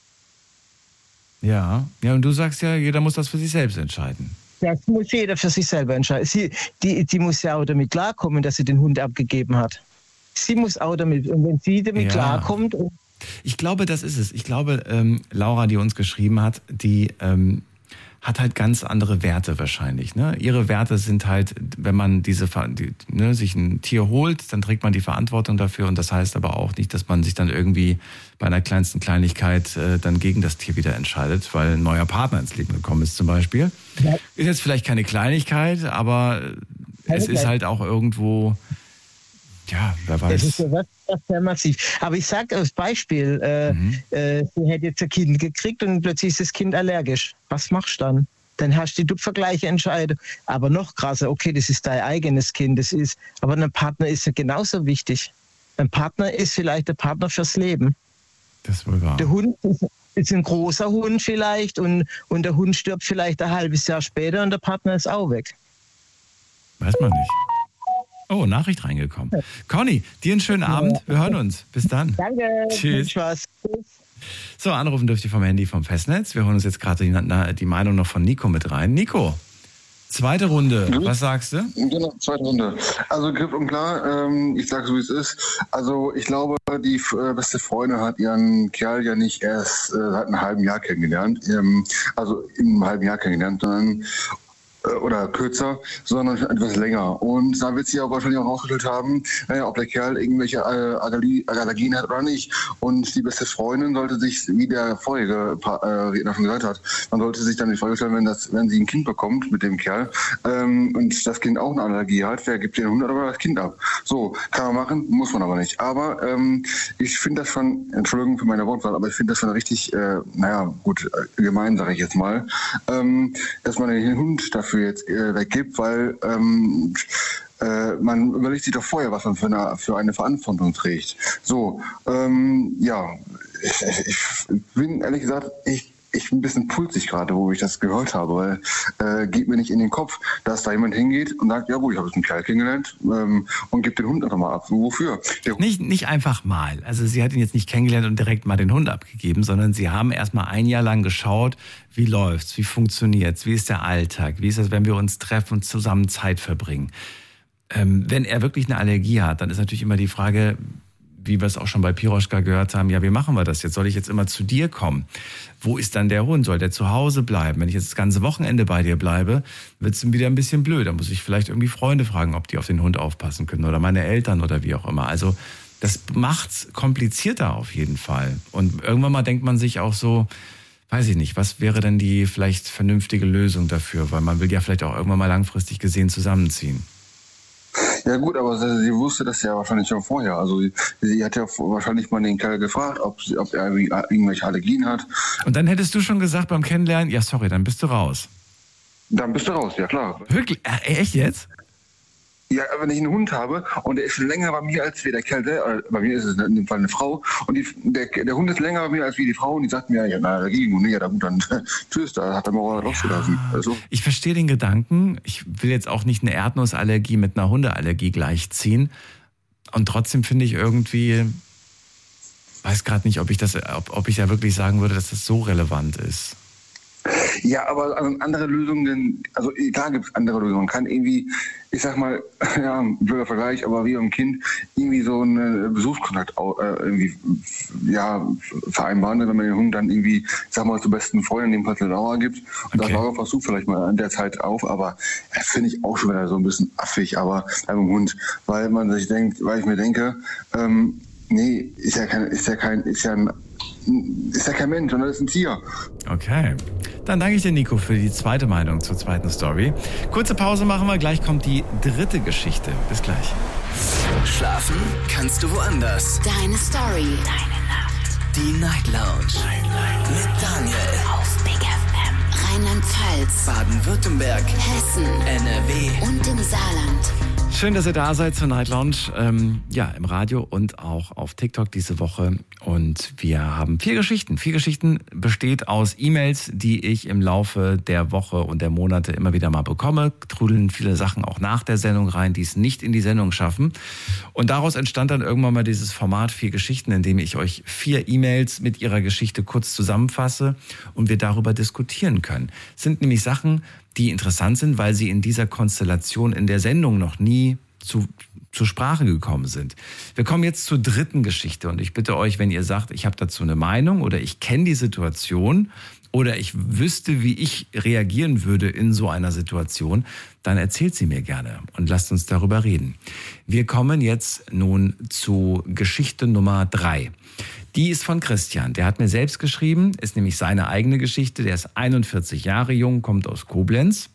Ja, ja, und du sagst ja, jeder muss das für sich selbst entscheiden. Das muss jeder für sich selber entscheiden. Sie, die, die muss ja auch damit klarkommen, dass sie den Hund abgegeben hat. Sie muss auch damit, und wenn sie damit ja. klarkommt. Ich glaube, das ist es. Ich glaube, ähm, Laura, die uns geschrieben hat, die ähm, hat halt ganz andere Werte wahrscheinlich. Ne? Ihre Werte sind halt, wenn man diese die, ne, sich ein Tier holt, dann trägt man die Verantwortung dafür. Und das heißt aber auch nicht, dass man sich dann irgendwie bei einer kleinsten Kleinigkeit äh, dann gegen das Tier wieder entscheidet, weil ein neuer Partner ins Leben gekommen ist zum Beispiel. Ja. Ist jetzt vielleicht keine Kleinigkeit, aber keine es ist halt auch irgendwo... Ja, wer weiß. Das ist ja was, was sehr massiv. Aber ich sage als Beispiel, äh, mhm. äh, sie hätte jetzt ein Kind gekriegt und plötzlich ist das Kind allergisch. Was machst du dann? Dann hast du die gleiche Entscheidung. Aber noch krasser, okay, das ist dein eigenes Kind. Das ist, aber ein Partner ist ja genauso wichtig. Ein Partner ist vielleicht der Partner fürs Leben. Das ist wohl wahr. Der Hund ist, ist ein großer Hund vielleicht und, und der Hund stirbt vielleicht ein halbes Jahr später und der Partner ist auch weg. Weiß man nicht. Oh, Nachricht reingekommen. Conny, dir einen schönen Abend. Wir hören uns. Bis dann. Danke. Tschüss. Spaß. So, anrufen dürft ihr vom Handy vom Festnetz. Wir holen uns jetzt gerade die, die Meinung noch von Nico mit rein. Nico, zweite Runde. Was sagst du? Genau, zweite Runde. Also klipp und klar, ähm, ich sage so, wie es ist. Also ich glaube, die äh, beste Freundin hat ihren Kerl ja nicht erst äh, seit einem halben Jahr kennengelernt. Ähm, also in einem halben Jahr kennengelernt, sondern oder kürzer, sondern etwas länger. Und da wird sie auch wahrscheinlich auch rausgestellt haben, äh, ob der Kerl irgendwelche äh, Allergie, Allergien hat oder nicht. Und die beste Freundin sollte sich, wie der vorige pa- äh, Redner schon gesagt hat, man sollte sich dann die Frage stellen, wenn, das, wenn sie ein Kind bekommt mit dem Kerl ähm, und das Kind auch eine Allergie hat, wer gibt den Hund oder das Kind ab? So, kann man machen, muss man aber nicht. Aber ähm, ich finde das schon, Entschuldigung für meine Wortwahl, aber ich finde das schon richtig, äh, naja, gut, äh, gemein, sage ich jetzt mal, ähm, dass man den Hund dafür jetzt äh, weggibt, weil ähm, äh, man überlegt sich doch vorher, was man für eine, für eine Verantwortung trägt. So, ähm, ja, ich, ich bin ehrlich gesagt, ich ich bin ein bisschen pulsig gerade, wo ich das gehört habe, weil äh, geht mir nicht in den Kopf, dass da jemand hingeht und sagt, ja gut, ich habe jetzt einen Kerl kennengelernt ähm, und gibt den Hund einfach mal ab. Wofür? Nicht, nicht einfach mal. Also sie hat ihn jetzt nicht kennengelernt und direkt mal den Hund abgegeben, sondern sie haben erst mal ein Jahr lang geschaut, wie läuft's, wie funktioniert's, wie ist der Alltag, wie ist das, wenn wir uns treffen und zusammen Zeit verbringen. Ähm, wenn er wirklich eine Allergie hat, dann ist natürlich immer die Frage, wie wir es auch schon bei Piroschka gehört haben, ja, wie machen wir das jetzt? Soll ich jetzt immer zu dir kommen? Wo ist dann der Hund? Soll der zu Hause bleiben? Wenn ich jetzt das ganze Wochenende bei dir bleibe, wird es wieder ein bisschen blöd. Da muss ich vielleicht irgendwie Freunde fragen, ob die auf den Hund aufpassen können oder meine Eltern oder wie auch immer. Also das macht's komplizierter auf jeden Fall. Und irgendwann mal denkt man sich auch so, weiß ich nicht, was wäre denn die vielleicht vernünftige Lösung dafür? Weil man will ja vielleicht auch irgendwann mal langfristig gesehen zusammenziehen. Ja gut, aber sie, sie wusste das ja wahrscheinlich schon vorher. Also sie, sie hat ja wahrscheinlich mal den Kerl gefragt, ob, sie, ob er irgendwelche Allergien hat. Und dann hättest du schon gesagt beim Kennenlernen, ja sorry, dann bist du raus. Dann bist du raus, ja klar. Wirklich? Äh, echt jetzt? Ja, wenn ich einen Hund habe und der ist schon länger bei mir als wie der Kerl, der, bei mir ist es in dem Fall eine Frau und die, der, der Hund ist länger bei mir als wie die Frau und die sagt mir, ja, na, dagegen und ja, gut, dann tschüss, da hat er mal losgelassen. Also. Ich verstehe den Gedanken. Ich will jetzt auch nicht eine Erdnussallergie mit einer Hundeallergie gleichziehen. Und trotzdem finde ich irgendwie, weiß gerade nicht, ob ich das, ob, ob ich ja wirklich sagen würde, dass das so relevant ist. Ja, aber also andere Lösungen, also klar gibt es andere Lösungen. Man kann irgendwie, ich sag mal, ja, ein blöder Vergleich, aber wie beim Kind irgendwie so einen Besuchskontakt äh, irgendwie, ja, vereinbaren, wenn man den Hund dann irgendwie, ich sag mal, zur besten Freundin in dem Fall eine Dauer gibt. Und okay. Das war versucht vielleicht mal an der Zeit auf, aber das finde ich auch schon wieder so ein bisschen affig, aber beim Hund, weil man sich denkt, weil ich mir denke, ähm, nee, ist ja kein, ist ja kein, ist ja ein ist ja kein Mensch, sondern ist ein Tier. Okay. Dann danke ich dir, Nico, für die zweite Meinung zur zweiten Story. Kurze Pause machen wir, gleich kommt die dritte Geschichte. Bis gleich. Schlafen kannst du woanders. Deine Story. Deine Nacht. Die Night Lounge. Night, Night. Mit Daniel. Auf Big F M. Rheinland-Pfalz. Baden-Württemberg. Hessen. N R W. Und im Saarland. Schön, dass ihr da seid zur Night Lounge, ähm, ja, im Radio und auch auf TikTok diese Woche. Und wir haben vier Geschichten. Vier Geschichten besteht aus E-Mails, die ich im Laufe der Woche und der Monate immer wieder mal bekomme. Trudeln viele Sachen auch nach der Sendung rein, die es nicht in die Sendung schaffen. Und daraus entstand dann irgendwann mal dieses Format Vier Geschichten, in dem ich euch vier E-Mails mit ihrer Geschichte kurz zusammenfasse und wir darüber diskutieren können. Es sind nämlich Sachen, die interessant sind, weil sie in dieser Konstellation in der Sendung noch nie zu, zur Sprache gekommen sind. Wir kommen jetzt zur dritten Geschichte und ich bitte euch, wenn ihr sagt, ich habe dazu eine Meinung oder ich kenne die Situation oder ich wüsste, wie ich reagieren würde in so einer Situation, dann erzählt sie mir gerne und lasst uns darüber reden. Wir kommen jetzt nun zu Geschichte Nummer drei. Die ist von Christian. Der hat mir selbst geschrieben, ist nämlich seine eigene Geschichte. Der ist einundvierzig Jahre jung, kommt aus Koblenz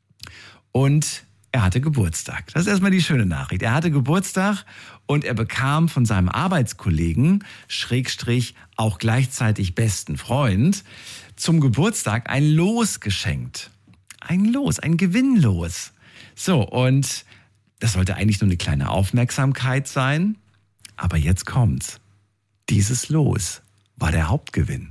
und er hatte Geburtstag. Das ist erstmal die schöne Nachricht. Er hatte Geburtstag und er bekam von seinem Arbeitskollegen, Schrägstrich auch gleichzeitig besten Freund, zum Geburtstag ein Los geschenkt. Ein Los, ein Gewinnlos. So, und das sollte eigentlich nur eine kleine Aufmerksamkeit sein. Aber jetzt kommt's. Dieses Los war der Hauptgewinn.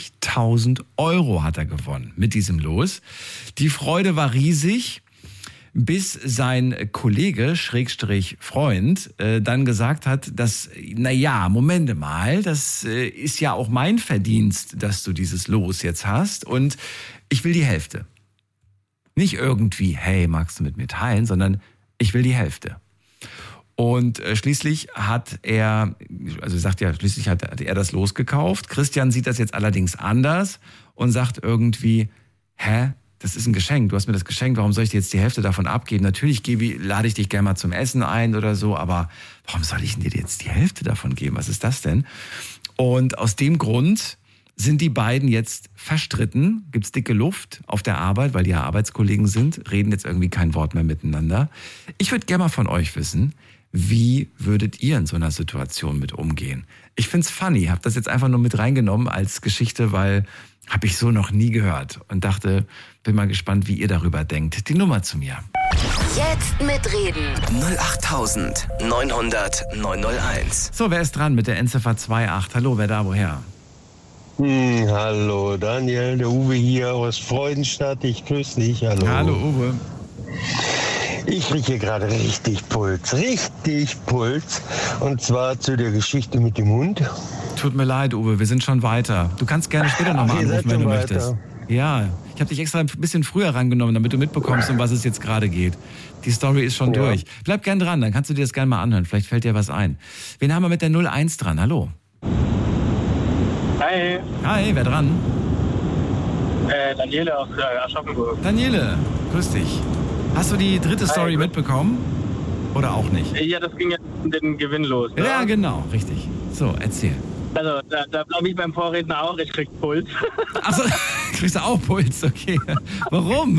fünfzigtausend Euro hat er gewonnen mit diesem Los. Die Freude war riesig. bis sein Kollege, Schrägstrich Freund, äh, dann gesagt hat, dass, na ja, Momente mal, das äh, ist ja auch mein Verdienst, dass du dieses Los jetzt hast und ich will die Hälfte. Nicht irgendwie, hey, magst du mit mir teilen, sondern ich will die Hälfte. Und äh, schließlich hat er, also sagt ja, schließlich hat, hat er das Los gekauft. Christian sieht das jetzt allerdings anders und sagt irgendwie, hä, das ist ein Geschenk, du hast mir das geschenkt, warum soll ich dir jetzt die Hälfte davon abgeben? Natürlich gebe, lade ich dich gerne mal zum Essen ein oder so, aber warum soll ich dir jetzt die Hälfte davon geben? Was ist das denn? Und aus dem Grund sind die beiden jetzt verstritten, gibt's dicke Luft auf der Arbeit, weil die ja Arbeitskollegen sind, reden jetzt irgendwie kein Wort mehr miteinander. Ich würde gerne mal von euch wissen, wie würdet ihr in so einer Situation mit umgehen? Ich find's funny, habe das jetzt einfach nur mit reingenommen als Geschichte, weil habe ich so noch nie gehört und dachte, bin mal gespannt, wie ihr darüber denkt. Die Nummer zu mir. Jetzt mitreden. null acht neun null null neun null eins. So, wer ist dran mit der Endziffer zwei acht? Hallo, wer da, woher? Hm, hallo Daniel, der Uwe hier aus Freudenstadt. Ich grüße dich. Hallo. Hallo Uwe. Ich kriege hier gerade richtig Puls, richtig Puls. Und zwar zu der Geschichte mit dem Hund. Tut mir leid, Uwe, wir sind schon weiter. Du kannst gerne später nochmal anrufen, wenn du weiter. möchtest. Ja, ich habe dich extra ein bisschen früher rangenommen, damit du mitbekommst, um was es jetzt gerade geht. Die Story ist schon ja. durch. Bleib gern dran, dann kannst du dir das gerne mal anhören. Vielleicht fällt dir was ein. Wen haben wir mit der null eins dran? Hallo. Hi. Hi, wer dran? Äh, Daniele aus äh, Aschaffenburg. Daniele, grüß dich. Hast du die dritte Story Hi. mitbekommen? Oder auch nicht? Ja, das ging jetzt um den Gewinn los. Ne? Ja, genau, richtig. So, erzähl. Also, da, da bleibe ich beim Vorredner auch, ich krieg Puls. Achso, kriegst du auch Puls, okay. Warum?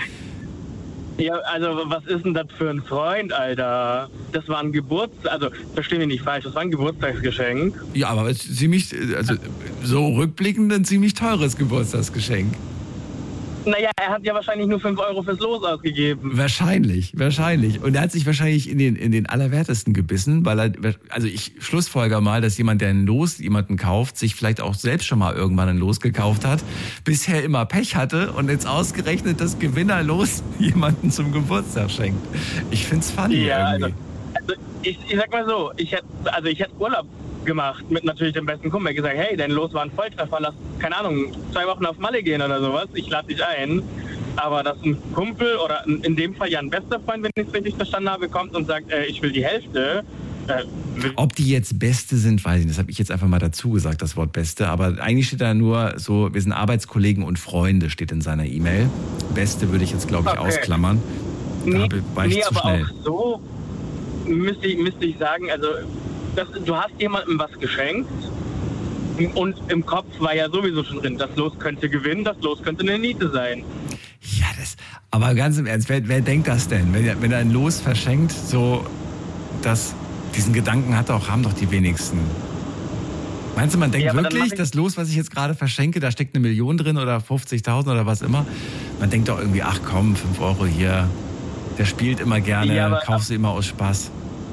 Ja, also, was ist denn das für ein Freund, Alter? Das war ein Geburts... Also, versteh mich nicht falsch, das war ein Geburtstagsgeschenk. Ja, aber es ist ziemlich, also, so rückblickend ein ziemlich teures Geburtstagsgeschenk. Naja, er hat ja wahrscheinlich nur fünf Euro fürs Los ausgegeben. Wahrscheinlich, wahrscheinlich. Und er hat sich wahrscheinlich in den, in den Allerwertesten gebissen, weil er, also ich schlussfolger mal, dass jemand, der ein Los jemanden kauft, sich vielleicht auch selbst schon mal irgendwann ein Los gekauft hat, bisher immer Pech hatte und jetzt ausgerechnet das Gewinnerlos jemanden zum Geburtstag schenkt. Ich find's funny ja, irgendwie. Also, also ich, ich sag mal so, ich hätte, also ich hätte Urlaub gemacht mit natürlich dem besten Kumpel. Ich gesagt, hey, dein Los war ein Volltreffer, lass, keine Ahnung, zwei Wochen auf Malle gehen oder sowas. Ich lade dich ein. Aber dass ein Kumpel oder in dem Fall ja ein bester Freund, wenn ich es richtig verstanden habe, kommt und sagt, äh, ich will die Hälfte. Äh, Ob die jetzt Beste sind, weiß ich nicht. Das habe ich jetzt einfach mal dazu gesagt, das Wort Beste. Aber eigentlich steht da nur so, wir sind Arbeitskollegen und Freunde, steht in seiner E-Mail. Beste würde ich jetzt, glaube ich, okay. ausklammern. Da nee, war ich nee zu aber schnell. auch so müsste ich, müsste ich sagen, also das, du hast jemandem was geschenkt und im Kopf war ja sowieso schon drin, das Los könnte gewinnen, das Los könnte eine Niete sein. Ja, das, aber ganz im Ernst, wer, wer denkt das denn? Wenn, wenn er ein Los verschenkt, so, dass diesen Gedanken hat auch, haben doch die wenigsten. Meinst du, man denkt ja, wirklich, das Los, was ich jetzt gerade verschenke, da steckt eine Million drin oder fünfzigtausend oder was immer? Man denkt doch irgendwie, ach komm, fünf Euro hier, der spielt immer gerne, ja, kaufst du immer aus Spaß.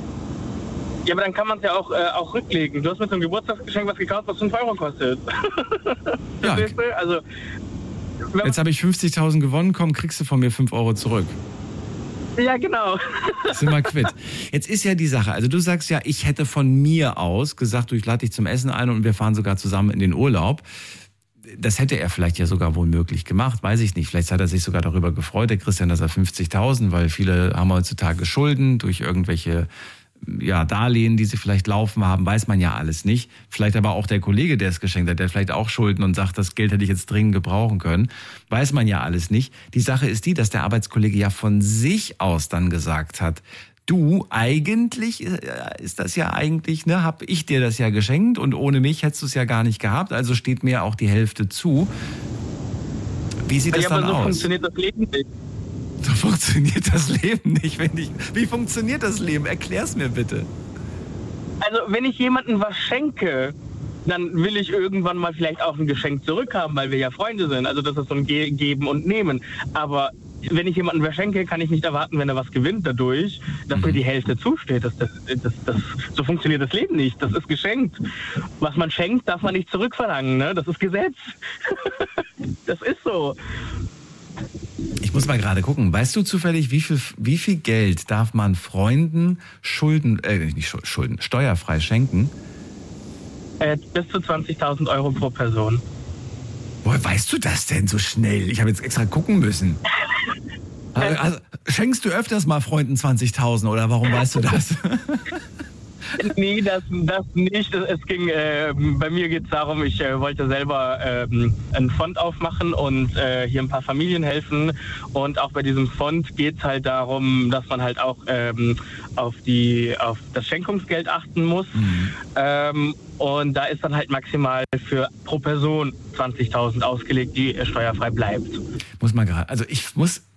Ja, aber dann kann man es ja auch, äh, auch rücklegen. Du hast mit so einem Geburtstagsgeschenk was gekauft, was fünf Euro kostet. Ja. Also, jetzt habe ich fünfzigtausend gewonnen, komm, kriegst du von mir fünf Euro zurück. Ja, genau. Sind wir quitt. Jetzt ist ja die Sache, also du sagst ja, ich hätte von mir aus gesagt, du, ich lade dich zum Essen ein und wir fahren sogar zusammen in den Urlaub. Das hätte er vielleicht ja sogar wohl möglich gemacht, weiß ich nicht. Vielleicht hat er sich sogar darüber gefreut, der Christian, dass er fünfzigtausend, weil viele haben heutzutage Schulden durch irgendwelche ja, Darlehen, die sie vielleicht laufen haben, weiß man ja alles nicht. Vielleicht aber auch der Kollege, der es geschenkt hat, der vielleicht auch Schulden und sagt, das Geld hätte ich jetzt dringend gebrauchen können. Weiß man ja alles nicht. Die Sache ist die, dass der Arbeitskollege ja von sich aus dann gesagt hat, du, eigentlich ist das ja eigentlich, ne, hab ich dir das ja geschenkt und ohne mich hättest du es ja gar nicht gehabt, also steht mir auch die Hälfte zu. Wie sieht das ja, dann aber so aus? Funktioniert das Leben nicht. So funktioniert das Leben nicht, wenn ich. Wie funktioniert das Leben? Erklär's mir bitte. Also, wenn ich jemandem was schenke, dann will ich irgendwann mal vielleicht auch ein Geschenk zurückhaben, weil wir ja Freunde sind. Also, das ist so ein Ge- Geben und Nehmen. Aber wenn ich jemandem was schenke, kann ich nicht erwarten, wenn er was gewinnt dadurch, dass mhm. mir die Hälfte zusteht. Das, das, das, das, so funktioniert das Leben nicht. Das ist geschenkt. Was man schenkt, darf man nicht zurückverlangen. Ne? Das ist Gesetz. Das ist so. Ich muss mal gerade gucken. Weißt du zufällig, wie viel, wie viel Geld darf man Freunden Schulden, äh, nicht Schulden, steuerfrei schenken? Äh, bis zu zwanzigtausend Euro pro Person. Woher weißt du das denn so schnell? Ich habe jetzt extra gucken müssen. Also, schenkst du öfters mal Freunden zwanzigtausend oder warum weißt du das? Nee, das, das nicht. Es ging, äh, bei mir geht es darum, ich äh, wollte selber äh, einen Fond aufmachen und äh, hier ein paar Familien helfen. Und auch bei diesem Fond geht es halt darum, dass man halt auch ähm, auf, die, auf das Schenkungsgeld achten muss. Mhm. Ähm, und da ist dann halt maximal für pro Person zwanzigtausend ausgelegt, die steuerfrei bleibt. Muss man gerade, also ich muss